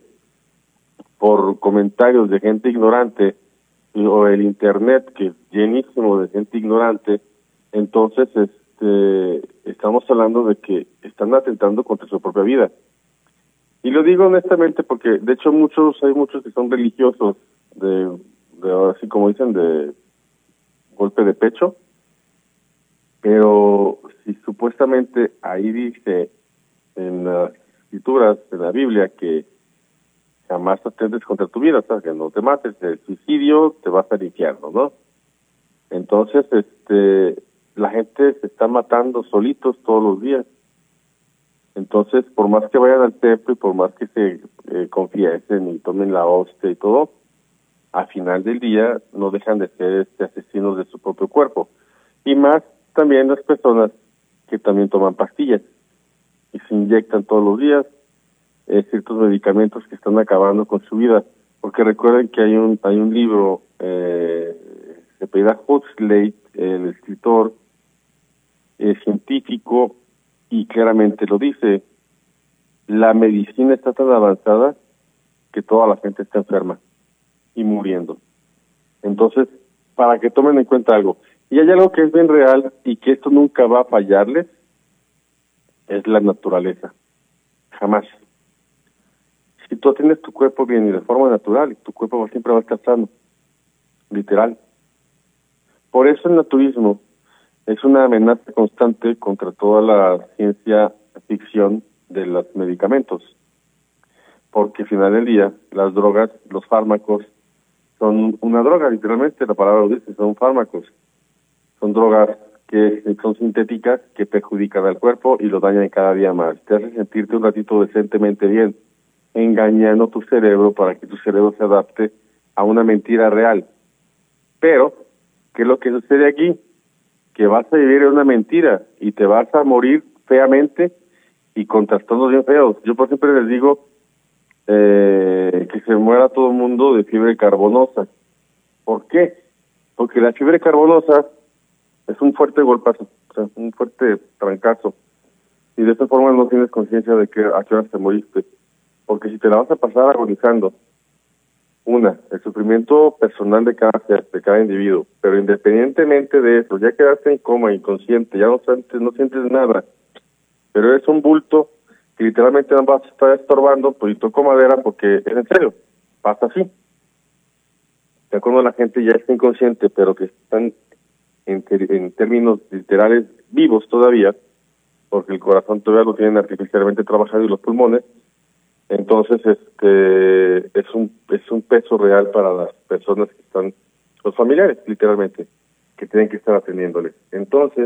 Speaker 15: por comentarios de gente ignorante, o el internet, que es llenísimo de gente ignorante, entonces este, estamos hablando de que están atentando contra su propia vida. Y lo digo honestamente porque, de hecho, muchos hay muchos que son religiosos, de, de así como dicen, de golpe de pecho, pero si supuestamente ahí dice en las escrituras, en la Biblia, que jamás atentes contra tu vida, o sea, que no te mates, el suicidio te vas al infierno, ¿no? Entonces, este, la gente se está matando solitos todos los días. Entonces, por más que vayan al templo y por más que se eh, confiesen y tomen la hostia y todo, al final del día no dejan de ser este, asesinos de su propio cuerpo. Y más también las personas que también toman pastillas y se inyectan todos los días eh, ciertos medicamentos que están acabando con su vida. Porque recuerden que hay un hay un libro, eh, se apellida Huxley, el escritor eh, científico, y claramente lo dice: la medicina está tan avanzada que toda la gente está enferma y muriendo. Entonces, para que tomen en cuenta algo, y hay algo que es bien real y que esto nunca va a fallarles, es la naturaleza. Jamás. Si tú tienes tu cuerpo bien y de forma natural, tu cuerpo siempre va a estar sano, literal. Por eso el naturismo es una amenaza constante contra toda la ciencia ficción de los medicamentos, porque al final del día las drogas, los fármacos son una droga, literalmente la palabra lo dice, son fármacos, son drogas que son sintéticas, que perjudican al cuerpo y lo dañan cada día más. Te hace sentirte un ratito decentemente bien, engañando tu cerebro para que tu cerebro se adapte a una mentira real. Pero, ¿qué es lo que sucede aquí? Que vas a vivir en una mentira y te vas a morir feamente y con trastornos bien feos. Yo por siempre les digo eh, que se muera todo el mundo de fiebre carbonosa. ¿Por qué? Porque la fiebre carbonosa es un fuerte golpazo, o sea, un fuerte trancazo, y de esta forma no tienes conciencia de que a qué hora te moriste, porque si te la vas a pasar agonizando, una, el sufrimiento personal de cada ser, de cada individuo, pero independientemente de eso, ya quedaste en coma, inconsciente, ya no sientes, no sientes nada, pero eres un bulto que literalmente no vas a estar estorbando, pues y toco madera porque es en serio, pasa así. ya cuando la gente ya está inconsciente, pero que están en, ter- en términos literales vivos todavía, porque el corazón todavía lo tienen artificialmente trabajado y los pulmones, entonces este es un es un peso real para las personas que están, los familiares literalmente, que tienen que estar atendiéndoles. Entonces,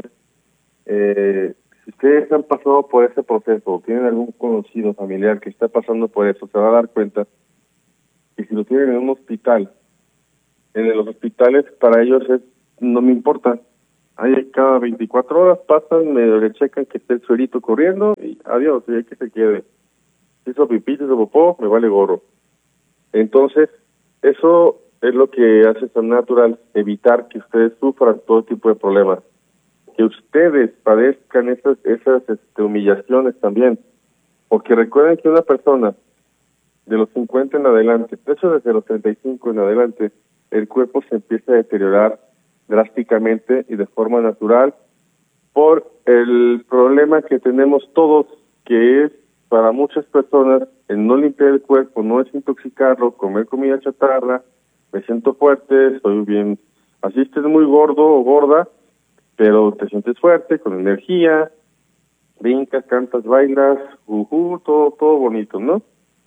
Speaker 15: eh, si ustedes han pasado por ese proceso o tienen algún conocido familiar que está pasando por eso, se va a dar cuenta que si lo tienen en un hospital, en los hospitales para ellos es, no me importa, ahí cada veinticuatro horas pasan, me le checan que esté el suerito corriendo y adiós, y hay que se quede. Si hizo pipí, si hizo popó, me vale gorro. Entonces, eso es lo que hace San Natural, evitar que ustedes sufran todo tipo de problemas, que ustedes padezcan esas esas este, humillaciones también, porque recuerden que una persona de los cincuenta en adelante, de hecho desde los treinta y cinco en adelante, el cuerpo se empieza a deteriorar drásticamente y de forma natural por el problema que tenemos todos, que es para muchas personas el no limpiar el cuerpo, no desintoxicarlo, comer comida chatarra, me siento fuerte, estoy bien, así estés muy gordo o gorda, pero te sientes fuerte, con energía, brincas, cantas, bailas, uh, uh, todo, todo bonito, ¿no?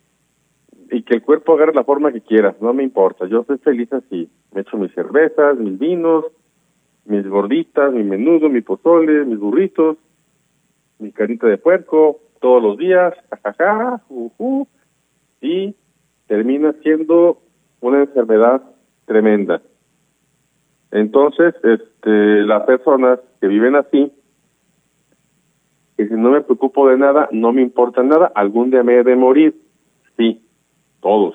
Speaker 15: Y que el cuerpo agarre la forma que quieras, no me importa, yo soy feliz así, me echo mis cervezas, mis vinos, mis gorditas, mi menudo, mi pozole, mis burritos, mi carita de puerco, todos los días, jajaja, uh, uh, y termina siendo una enfermedad tremenda. Entonces, este, las personas que viven así, que si no me preocupo de nada, no me importa nada, algún día me he de morir, sí, todos.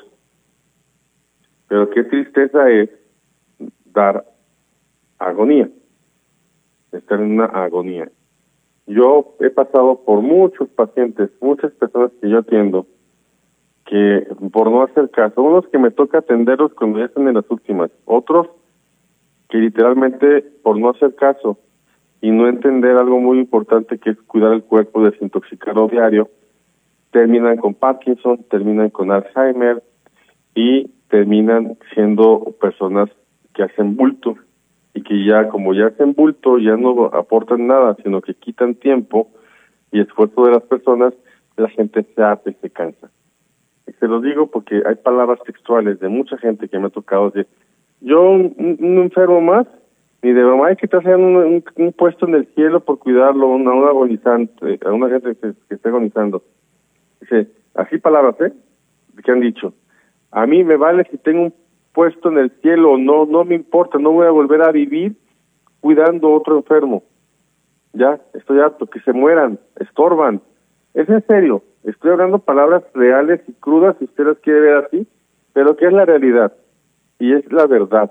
Speaker 15: Pero qué tristeza es dar agonía, estar en una agonía. Yo he pasado por muchos pacientes, muchas personas que yo atiendo, que por no hacer caso, unos que me toca atenderlos cuando ya están en las últimas, otros que literalmente por no hacer caso y no entender algo muy importante que es cuidar el cuerpo, desintoxicarlo diario, terminan con Parkinson, terminan con Alzheimer y terminan siendo personas que hacen bulto y que ya como ya hacen bulto ya no aportan nada, sino que quitan tiempo y esfuerzo de las personas, la gente se harta y se cansa. Y se los digo porque hay palabras textuales de mucha gente que me ha tocado decir, yo un, un enfermo más, ni de broma, hay que traer un, un, un puesto en el cielo por cuidarlo, a un agonizante, a una gente que, que esté agonizando. Dice, así palabras, ¿eh? Que han dicho. A mí me vale si tengo un puesto en el cielo o no, no me importa, no voy a volver a vivir cuidando a otro enfermo. Ya, estoy harto, que se mueran, estorban. Es en serio, estoy hablando palabras reales y crudas, si usted las quiere ver así, pero que es la realidad, y es la verdad.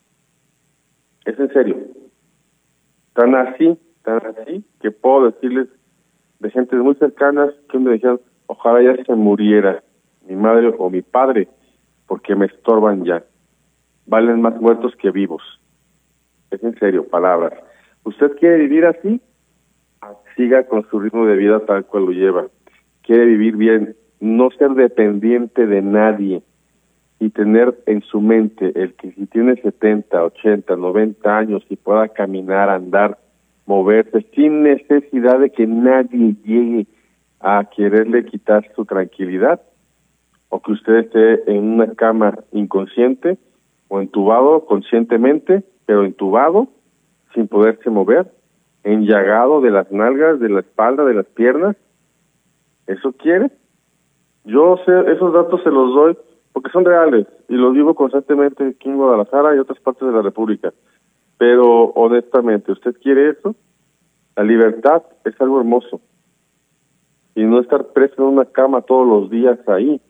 Speaker 15: Es en serio. Tan así, tan así, que puedo decirles de gentes muy cercanas que me decían, ojalá ya se muriera mi madre o mi padre, porque me estorban ya. Valen más muertos que vivos. Es en serio, palabras. ¿Usted quiere vivir así? Siga con su ritmo de vida tal cual lo lleva. Quiere vivir bien, no ser dependiente de nadie y tener en su mente el que si tiene setenta, ochenta, noventa años y pueda caminar, andar, moverse sin necesidad de que nadie llegue a quererle quitar su tranquilidad, o que usted esté en una cama inconsciente o entubado conscientemente, pero entubado, sin poderse mover, enllagado de las nalgas, de la espalda, de las piernas. ¿Eso quiere? Yo sé, esos datos se los doy porque son reales y los vivo constantemente aquí en Guadalajara y otras partes de la República. Pero honestamente, ¿usted quiere eso? La libertad es algo hermoso. Y no estar preso en una cama todos los días ahí,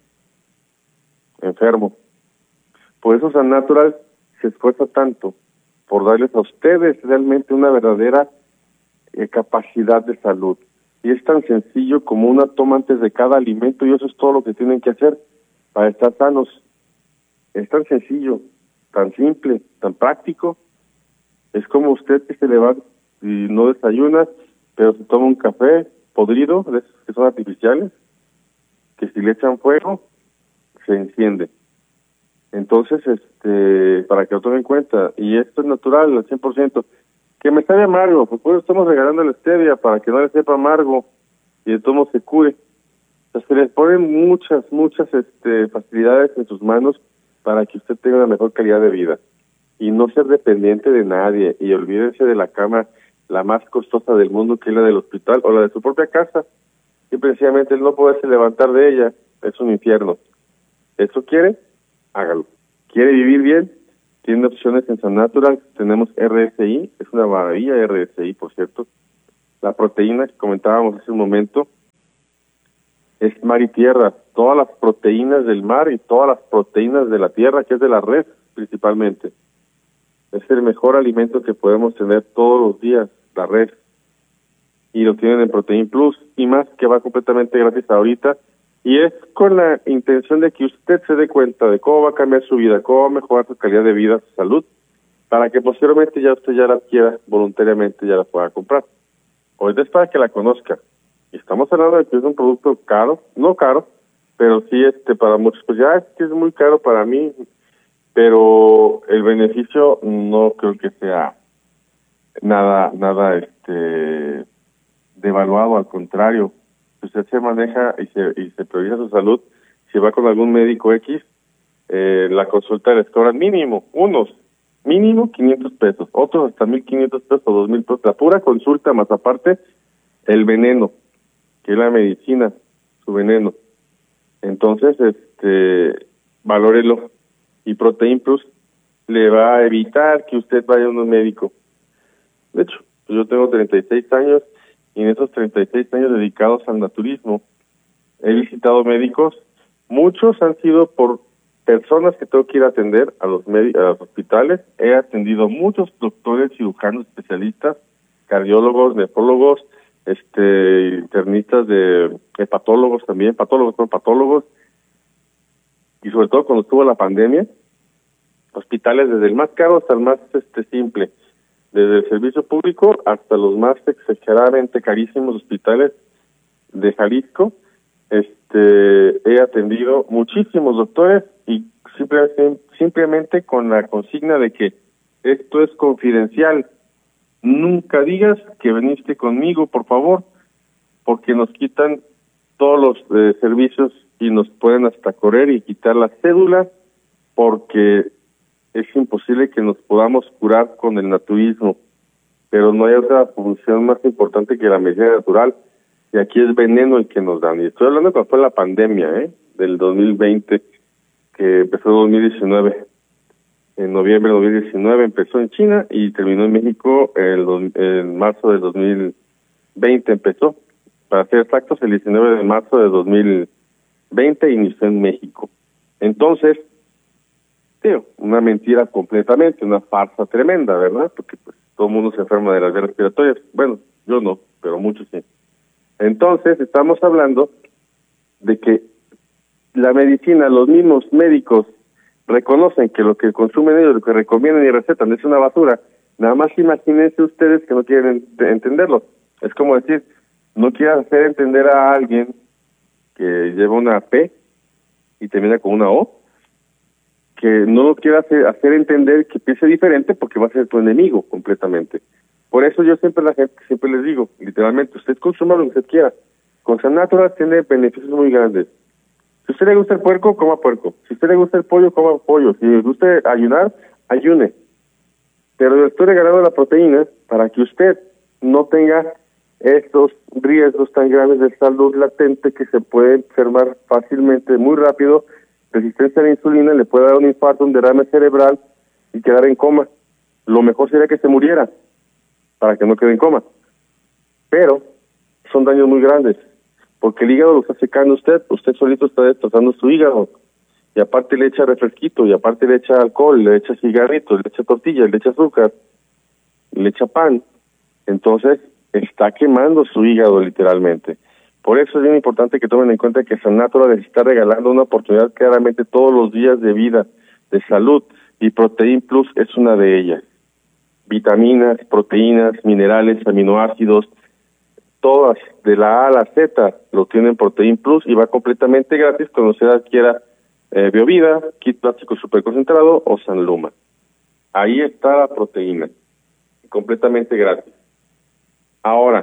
Speaker 15: enfermo. Por eso San Natural se esfuerza tanto por darles a ustedes realmente una verdadera eh, capacidad de salud. Y es tan sencillo como una toma antes de cada alimento y eso es todo lo que tienen que hacer para estar sanos. Es tan sencillo, tan simple, tan práctico. Es como usted que se levanta y no desayuna, pero se toma un café podrido, de esos que son artificiales, que si le echan fuego, se enciende. Entonces, este, para que lo tomen en cuenta, y esto es natural al cien por ciento. Que me sabe amargo, pues pues estamos regalando la stevia para que no le sepa amargo y de todo modo se cure. O sea, se les ponen muchas, muchas este, facilidades en sus manos para que usted tenga una mejor calidad de vida y no ser dependiente de nadie, y olvídense de la cama la más costosa del mundo, que es la del hospital o la de su propia casa, y precisamente el no poderse levantar de ella es un infierno. ¿Eso quiere? Hágalo. ¿Quiere vivir bien? Tiene opciones en San Natural. Tenemos R S I, es una maravilla R S I, por cierto. La proteína que comentábamos hace un momento es mar y tierra. Todas las proteínas del mar y todas las proteínas de la tierra, que es de la red principalmente. Es el mejor alimento que podemos tener todos los días, la red. Y lo tienen en Protein Plus y más, que va completamente gratis ahorita. Y es con la intención de que usted se dé cuenta de cómo va a cambiar su vida, cómo va a mejorar su calidad de vida, su salud, para que posteriormente ya usted ya la adquiera voluntariamente, ya la pueda comprar. Ahorita es para que la conozca. Y estamos hablando de que es un producto caro, no caro, pero sí este para muchos, pues ya es que es muy caro para mí, pero el beneficio no creo que sea nada, nada este devaluado, al contrario. Si usted se maneja y se, y se prioriza su salud, si va con algún médico X, eh, la consulta les cobran mínimo, unos, mínimo quinientos pesos, otros hasta mil quinientos pesos o dos mil pesos, la pura consulta, más aparte el veneno, que es la medicina, su veneno. Entonces, este, valórelo, y Protein Plus le va a evitar que usted vaya a un médico. De hecho, yo tengo treinta y seis años, y en esos treinta y seis años dedicados al naturismo, he visitado médicos. Muchos han sido por personas que tengo que ir a atender a los, a los hospitales. He atendido muchos doctores, cirujanos, especialistas, cardiólogos, nefrólogos, este, internistas, de hepatólogos también, patólogos, no patólogos, y sobre todo cuando estuvo la pandemia, hospitales desde el más caro hasta el más este simple, desde el servicio público hasta los más exageradamente carísimos hospitales de Jalisco. Este, he atendido muchísimos doctores y simplemente, simplemente con la consigna de que esto es confidencial. Nunca digas que viniste conmigo, por favor, porque nos quitan todos los eh, servicios y nos pueden hasta correr y quitar la cédula, porque es imposible que nos podamos curar con el naturismo, pero no hay otra función más importante que la medicina natural, y aquí es veneno el que nos dan. Y estoy hablando cuando fue la pandemia, ¿eh? Del dos mil veinte, que empezó en dos mil diecinueve. En noviembre de dos mil diecinueve empezó en China y terminó en México el, en marzo del dos mil veinte empezó. Para ser exactos, el diecinueve de marzo de dos mil veinte inició en México. Entonces, tío, una mentira completamente, una farsa tremenda, ¿verdad? Porque pues todo el mundo se enferma de las vías respiratorias. Bueno, yo no, pero muchos sí. Entonces, estamos hablando de que la medicina, los mismos médicos reconocen que lo que consumen ellos, lo que recomiendan y recetan es una basura. Nada más imagínense ustedes que no quieren entenderlo. Es como decir, no quieras hacer entender a alguien que lleva una P y termina con una O, que no lo quiera hacer, hacer entender que piense diferente, porque va a ser tu enemigo completamente. Por eso yo siempre la gente siempre les digo, literalmente, usted consuma lo que usted quiera. Con San Natural tiene beneficios muy grandes. Si a usted le gusta el puerco, coma puerco. Si a usted le gusta el pollo, coma pollo. Si le gusta ayunar, ayune. Pero yo estoy regalando la proteína para que usted no tenga estos riesgos tan graves de salud latente, que se puede enfermar fácilmente, muy rápido. Resistencia a la insulina, le puede dar un infarto, un derrame cerebral y quedar en coma. Lo mejor sería que se muriera para que no quede en coma. Pero son daños muy grandes, porque el hígado lo está secando usted, usted solito está destrozando su hígado, y aparte le echa refresquito, y aparte le echa alcohol, le echa cigarritos, le echa tortillas, le echa azúcar, le echa pan. Entonces está quemando su hígado literalmente. Por eso es bien importante que tomen en cuenta que San Natural les está regalando una oportunidad claramente todos los días de vida, de salud, y Protein Plus es una de ellas. Vitaminas, proteínas, minerales, aminoácidos, todas, de la A a la Z, lo tienen Protein Plus, y va completamente gratis cuando usted adquiera eh, Biovida, kit plástico super concentrado o Sanluma. Ahí está la proteína, completamente gratis. Ahora,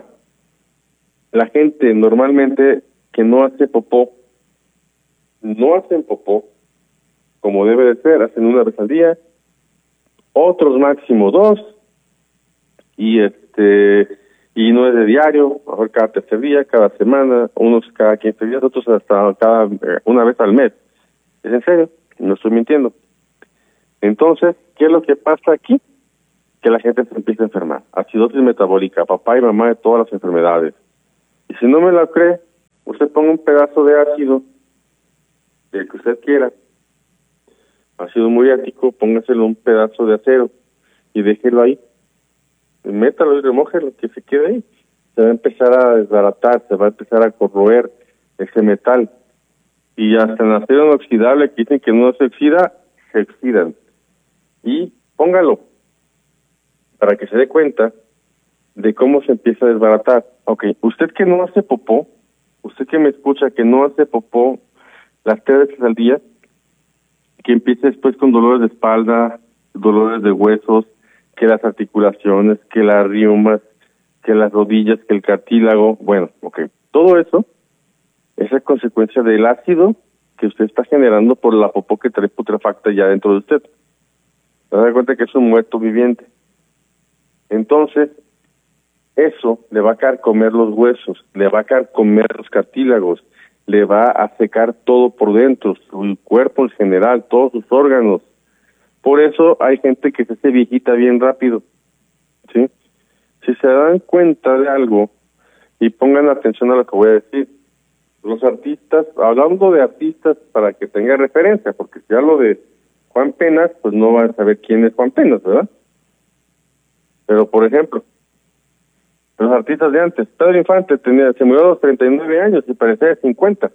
Speaker 15: la gente normalmente que no hace popó, no hacen popó como debe de ser, hacen una vez al día, otros máximo dos, y este y no es de diario, mejor cada tercer día, cada semana, unos cada quince días, otros hasta cada eh, una vez al mes. ¿Es en serio? No estoy mintiendo. Entonces, ¿qué es lo que pasa aquí? Que la gente se empieza a enfermar. Acidosis metabólica, papá y mamá de todas las enfermedades. Y si no me la cree, usted ponga un pedazo de ácido, del que usted quiera, ácido muriático, póngaselo un pedazo de acero y déjelo ahí. Métalo y remójelo, que se quede ahí. Se va a empezar a desbaratar, se va a empezar a corroer ese metal. Y hasta en acero inoxidable, que dicen que no se oxida, se oxidan. Y póngalo, para que se dé cuenta de cómo se empieza a desbaratar. Ok, usted que no hace popó, usted que me escucha que no hace popó las tres veces al día, que empiece después con dolores de espalda, dolores de huesos, que las articulaciones, que las reumas, que las rodillas, que el cartílago, bueno, ok, todo eso es a consecuencia del ácido que usted está generando por la popó que trae putrefacta ya dentro de usted. Se da cuenta que es un muerto viviente. Entonces, eso le va a carcomer los huesos, le va a carcomer los cartílagos, le va a secar todo por dentro, su cuerpo en general, todos sus órganos. Por eso hay gente que se hace viejita bien rápido, ¿sí? Si se dan cuenta de algo, y pongan atención a lo que voy a decir, los artistas, hablando de artistas para que tenga referencia, porque si hablo de Juan Penas, pues no van a saber quién es Juan Penas, ¿verdad? Pero, por ejemplo, los artistas de antes, Pedro Infante tenía, se murió a los treinta y nueve años y parecía de cincuenta.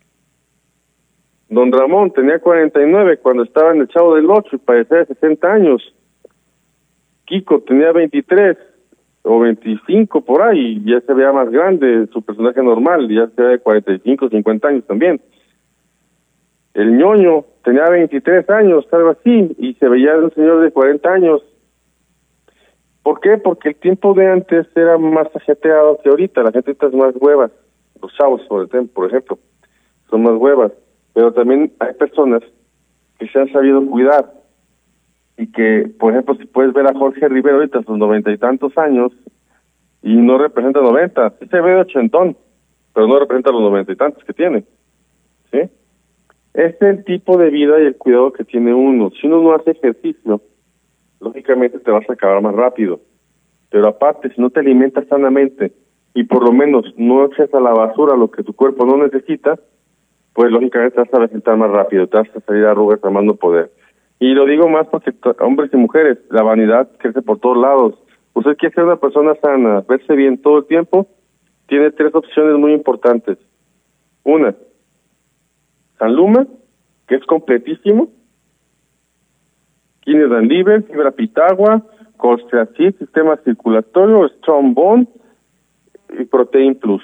Speaker 15: Don Ramón tenía cuarenta y nueve cuando estaba en El Chavo del Ocho y parecía de sesenta años. Kiko tenía veintitrés o veinticinco por ahí, y ya se veía más grande, su personaje normal, ya se ve de cuarenta y cinco, cincuenta años también. El Ñoño tenía veintitrés años, algo así, y se veía de un señor de cuarenta años. ¿Por qué? Porque el tiempo de antes era más ajeteado que ahorita, la gente está más huevas, los chavos por ejemplo, son más huevas, pero también hay personas que se han sabido cuidar, y que, por ejemplo, si puedes ver a Jorge Rivera ahorita a sus noventa y tantos años, y no representa noventa, sí se ve de ochentón, pero no representa los noventa y tantos que tiene, ¿sí? Este es el tipo de vida y el cuidado que tiene uno. Si uno no hace ejercicio, lógicamente te vas a acabar más rápido, pero aparte, si no te alimentas sanamente, y por lo menos no echas a la basura lo que tu cuerpo no necesita, pues lógicamente te vas a vegetar más rápido, te vas a salir a arrugas a más no poder. Y lo digo más porque hombres y mujeres, la vanidad crece por todos lados. Usted quiere ser una persona sana, verse bien todo el tiempo, tiene tres opciones muy importantes. Una, Sanluma, que es completísimo, Kidney and Liver, fibra pitagua, colchicid, sistema circulatorio, Strong Bone y Protein Plus.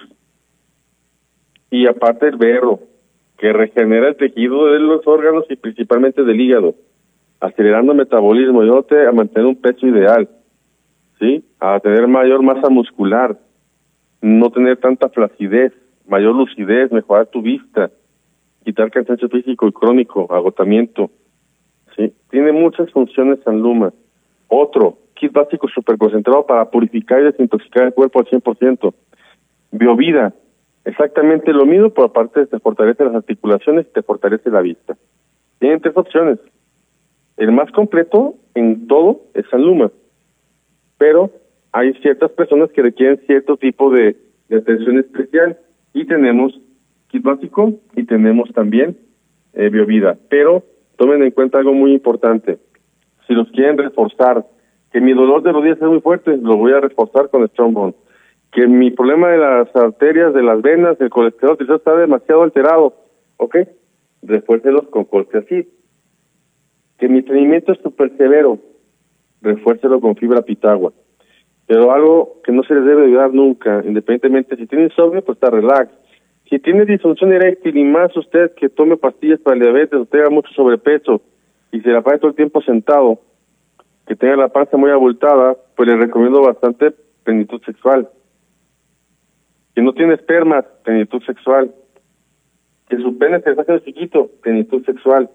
Speaker 15: Y aparte el berro, que regenera el tejido de los órganos y principalmente del hígado, acelerando el metabolismo, ayudándote a mantener un peso ideal, ¿sí? A tener mayor masa muscular, no tener tanta flacidez, mayor lucidez, mejorar tu vista, quitar cansancio físico y crónico, agotamiento, ¿sí? Tiene muchas funciones Sanluma. Otro, kit básico superconcentrado para purificar y desintoxicar el cuerpo al cien por ciento. Biovida, exactamente lo mismo, pero aparte te fortalece las articulaciones y te fortalece la vista. Tienen tres opciones. El más completo en todo es Sanluma, pero hay ciertas personas que requieren cierto tipo de, de atención especial, y tenemos kit básico y tenemos también eh, Biovida. Pero tomen en cuenta algo muy importante: si los quieren reforzar, que mi dolor de rodillas es muy fuerte, lo voy a reforzar con Strong Bone. Que mi problema de las arterias, de las venas, del colesterol quizás está demasiado alterado, ¿ok? Refuércelos con colchicid. Que mi estreñimiento es súper severo, refuércelo con fibra pitagua. Pero algo que no se les debe olvidar nunca, independientemente si tienen insomnio, pues está relax. Si tiene disfunción eréctil y más usted que tome pastillas para el diabetes o tenga mucho sobrepeso y se la pasa todo el tiempo sentado, que tenga la panza muy abultada, pues le recomiendo bastante plenitud sexual. Que no tiene espermas, plenitud sexual. Que su pene se está haciendo chiquito, plenitud sexual.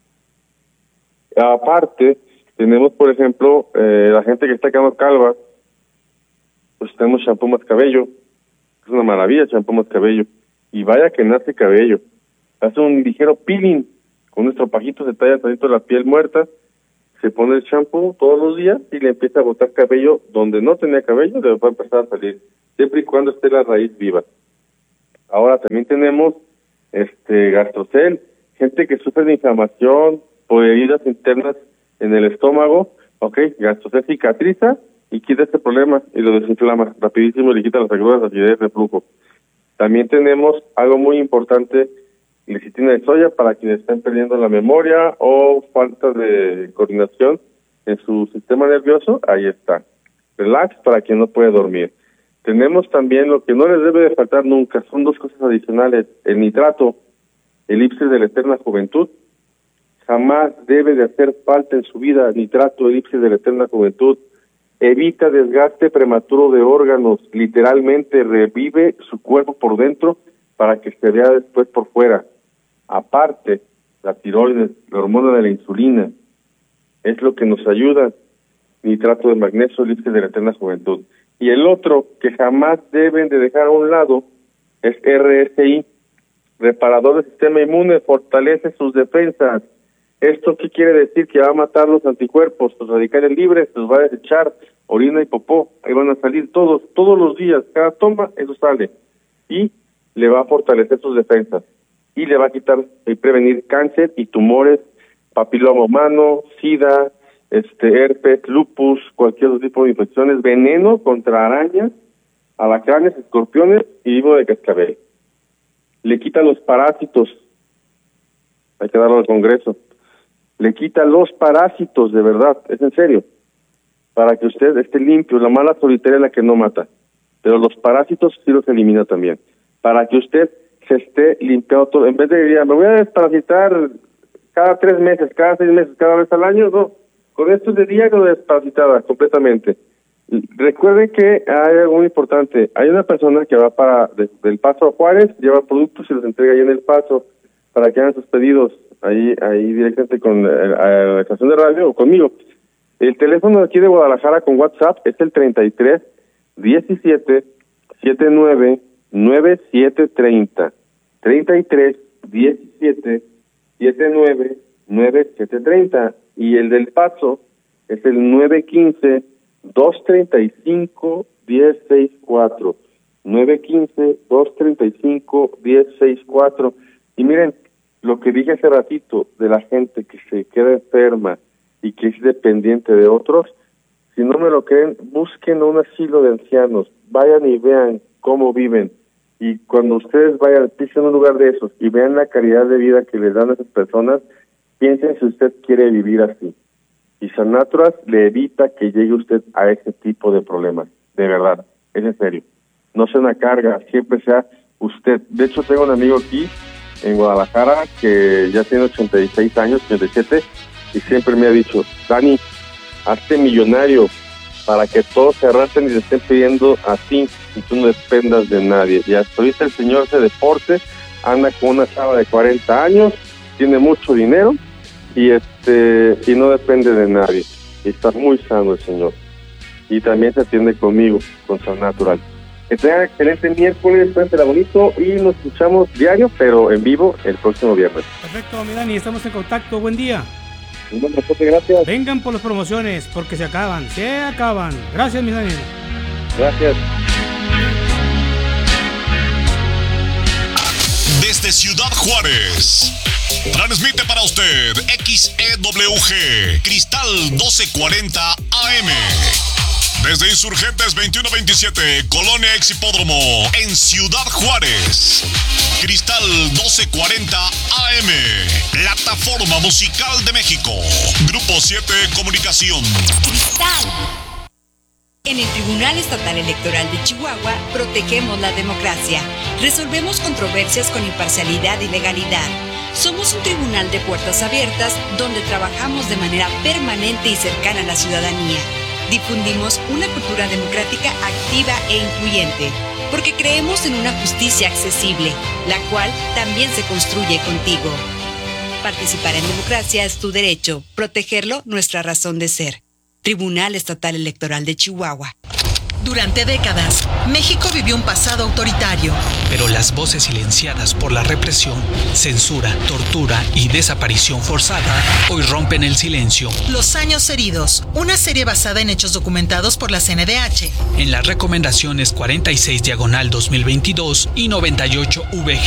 Speaker 15: Aparte, tenemos, por ejemplo, eh, la gente que está quedando calva, pues tenemos shampoo más cabello. Es una maravilla el shampoo más cabello. Y vaya que nace cabello. Hace un ligero peeling. Con un estropajito se talla tantito la piel muerta, se pone el shampoo todos los días y le empieza a botar cabello donde no tenía cabello, le va a empezar a salir, siempre y cuando esté la raíz viva. Ahora también tenemos este Gastrocel, gente que sufre de inflamación por heridas internas en el estómago, ok, Gastrocel cicatriza y quita este problema y lo desinflama rapidísimo y le quita las agruras, acidez, reflujo. También tenemos algo muy importante, lecitina de soya para quienes están perdiendo la memoria o falta de coordinación en su sistema nervioso, ahí está. Relax para quien no puede dormir. Tenemos también lo que no les debe de faltar nunca, son dos cosas adicionales, el nitrato, elipsis de la eterna juventud, jamás debe de hacer falta en su vida nitrato, elipsis de la eterna juventud, evita desgaste prematuro de órganos, literalmente revive su cuerpo por dentro para que se vea después por fuera. Aparte, la tiroides, la hormona de la insulina, es lo que nos ayuda. Nitrato de magnesio, elipsis de la eterna juventud. Y el otro que jamás deben de dejar a un lado es R S I, reparador del sistema inmune, fortalece sus defensas. ¿Esto qué quiere decir? Que va a matar los anticuerpos, los radicales libres, los va a desechar, orina y popó, ahí van a salir todos, todos los días, cada toma, eso sale. Y le va a fortalecer sus defensas. Y le va a quitar y prevenir cáncer y tumores, papiloma humano, sida, este herpes, lupus, cualquier otro tipo de infecciones, veneno contra arañas, alacranes, escorpiones y víbora de cascabel. Le quita los parásitos, hay que darlo al Congreso, le quita los parásitos, de verdad, es en serio, para que usted esté limpio. La mala solitaria es la que no mata, pero los parásitos sí los elimina también, para que usted se esté limpiado todo. En vez de decir, me voy a desparasitar cada tres meses, cada seis meses, cada vez al año, no. Con esto es de diario desparasitada completamente. Recuerden que hay algo muy importante. Hay una persona que va para de, del Paso a Juárez, lleva productos y los entrega ahí en El Paso para que hagan sus pedidos ahí ahí directamente con eh, la estación de radio o conmigo. El teléfono de aquí de Guadalajara con WhatsApp es el treinta y tres diecisiete setenta y nueve nueve siete treinta. treinta y tres diecisiete setenta y nueve nueve siete treinta. Y el del Paso es el nueve quince dos treinta y cinco diez sesenta y cuatro. nueve quince dos treinta y cinco diez sesenta y cuatro. Y miren, lo que dije hace ratito de la gente que se queda enferma y que es dependiente de otros, si no me lo creen, busquen un asilo de ancianos, vayan y vean cómo viven. Y cuando ustedes vayan, pisen un lugar de esos y vean la calidad de vida que les dan a esas personas, piensen si usted quiere vivir así. Y San Natural le evita que llegue usted a ese tipo de problemas. De verdad, es en serio. No sea una carga, siempre sea usted. De hecho, tengo un amigo aquí en Guadalajara que ya tiene ochenta y seis años, ochenta y siete, y siempre me ha dicho, Dani, hazte millonario para que todos se arrastren y se estén pidiendo a ti y tú no dependas de nadie. Y hasta ahorita el señor hace deporte, anda con una chava de cuarenta años, tiene mucho dinero y este y no depende de nadie. Y está muy sano el señor. Y también se atiende conmigo, con San Natural. Que tengan excelente miércoles, la bonito, y nos escuchamos diario, pero en vivo el próximo viernes.
Speaker 14: Perfecto, mi Dani, estamos en contacto. Buen día.
Speaker 15: Un buen reporte, gracias.
Speaker 14: Vengan por las promociones, porque se acaban, se acaban. Gracias, mi Dani.
Speaker 15: Gracias.
Speaker 6: Desde Ciudad Juárez, transmite para usted X E W G, Cristal doce cuarenta A M. Desde Insurgentes veintiuno veintisiete, Colonia Ex Hipódromo, en Ciudad Juárez. Cristal doce cuarenta A M, Plataforma Musical de México. Grupo siete Comunicación.
Speaker 16: Cristal. En el Tribunal Estatal Electoral de Chihuahua protegemos la democracia. Resolvemos controversias con imparcialidad y legalidad. Somos un tribunal de puertas abiertas donde trabajamos de manera permanente y cercana a la ciudadanía. Difundimos una cultura democrática activa e incluyente, porque creemos en una justicia accesible, la cual también se construye contigo. Participar en democracia es tu derecho, protegerlo nuestra razón de ser. Tribunal Estatal Electoral de Chihuahua.
Speaker 17: Durante décadas, México vivió un pasado autoritario.
Speaker 18: Pero las voces silenciadas por la represión, censura, tortura y desaparición forzada hoy rompen el silencio.
Speaker 17: Los años heridos, una serie basada en hechos documentados por la C N D H.
Speaker 18: En las recomendaciones cuarenta y seis diagonal dos mil veintidós y noventa y ocho V G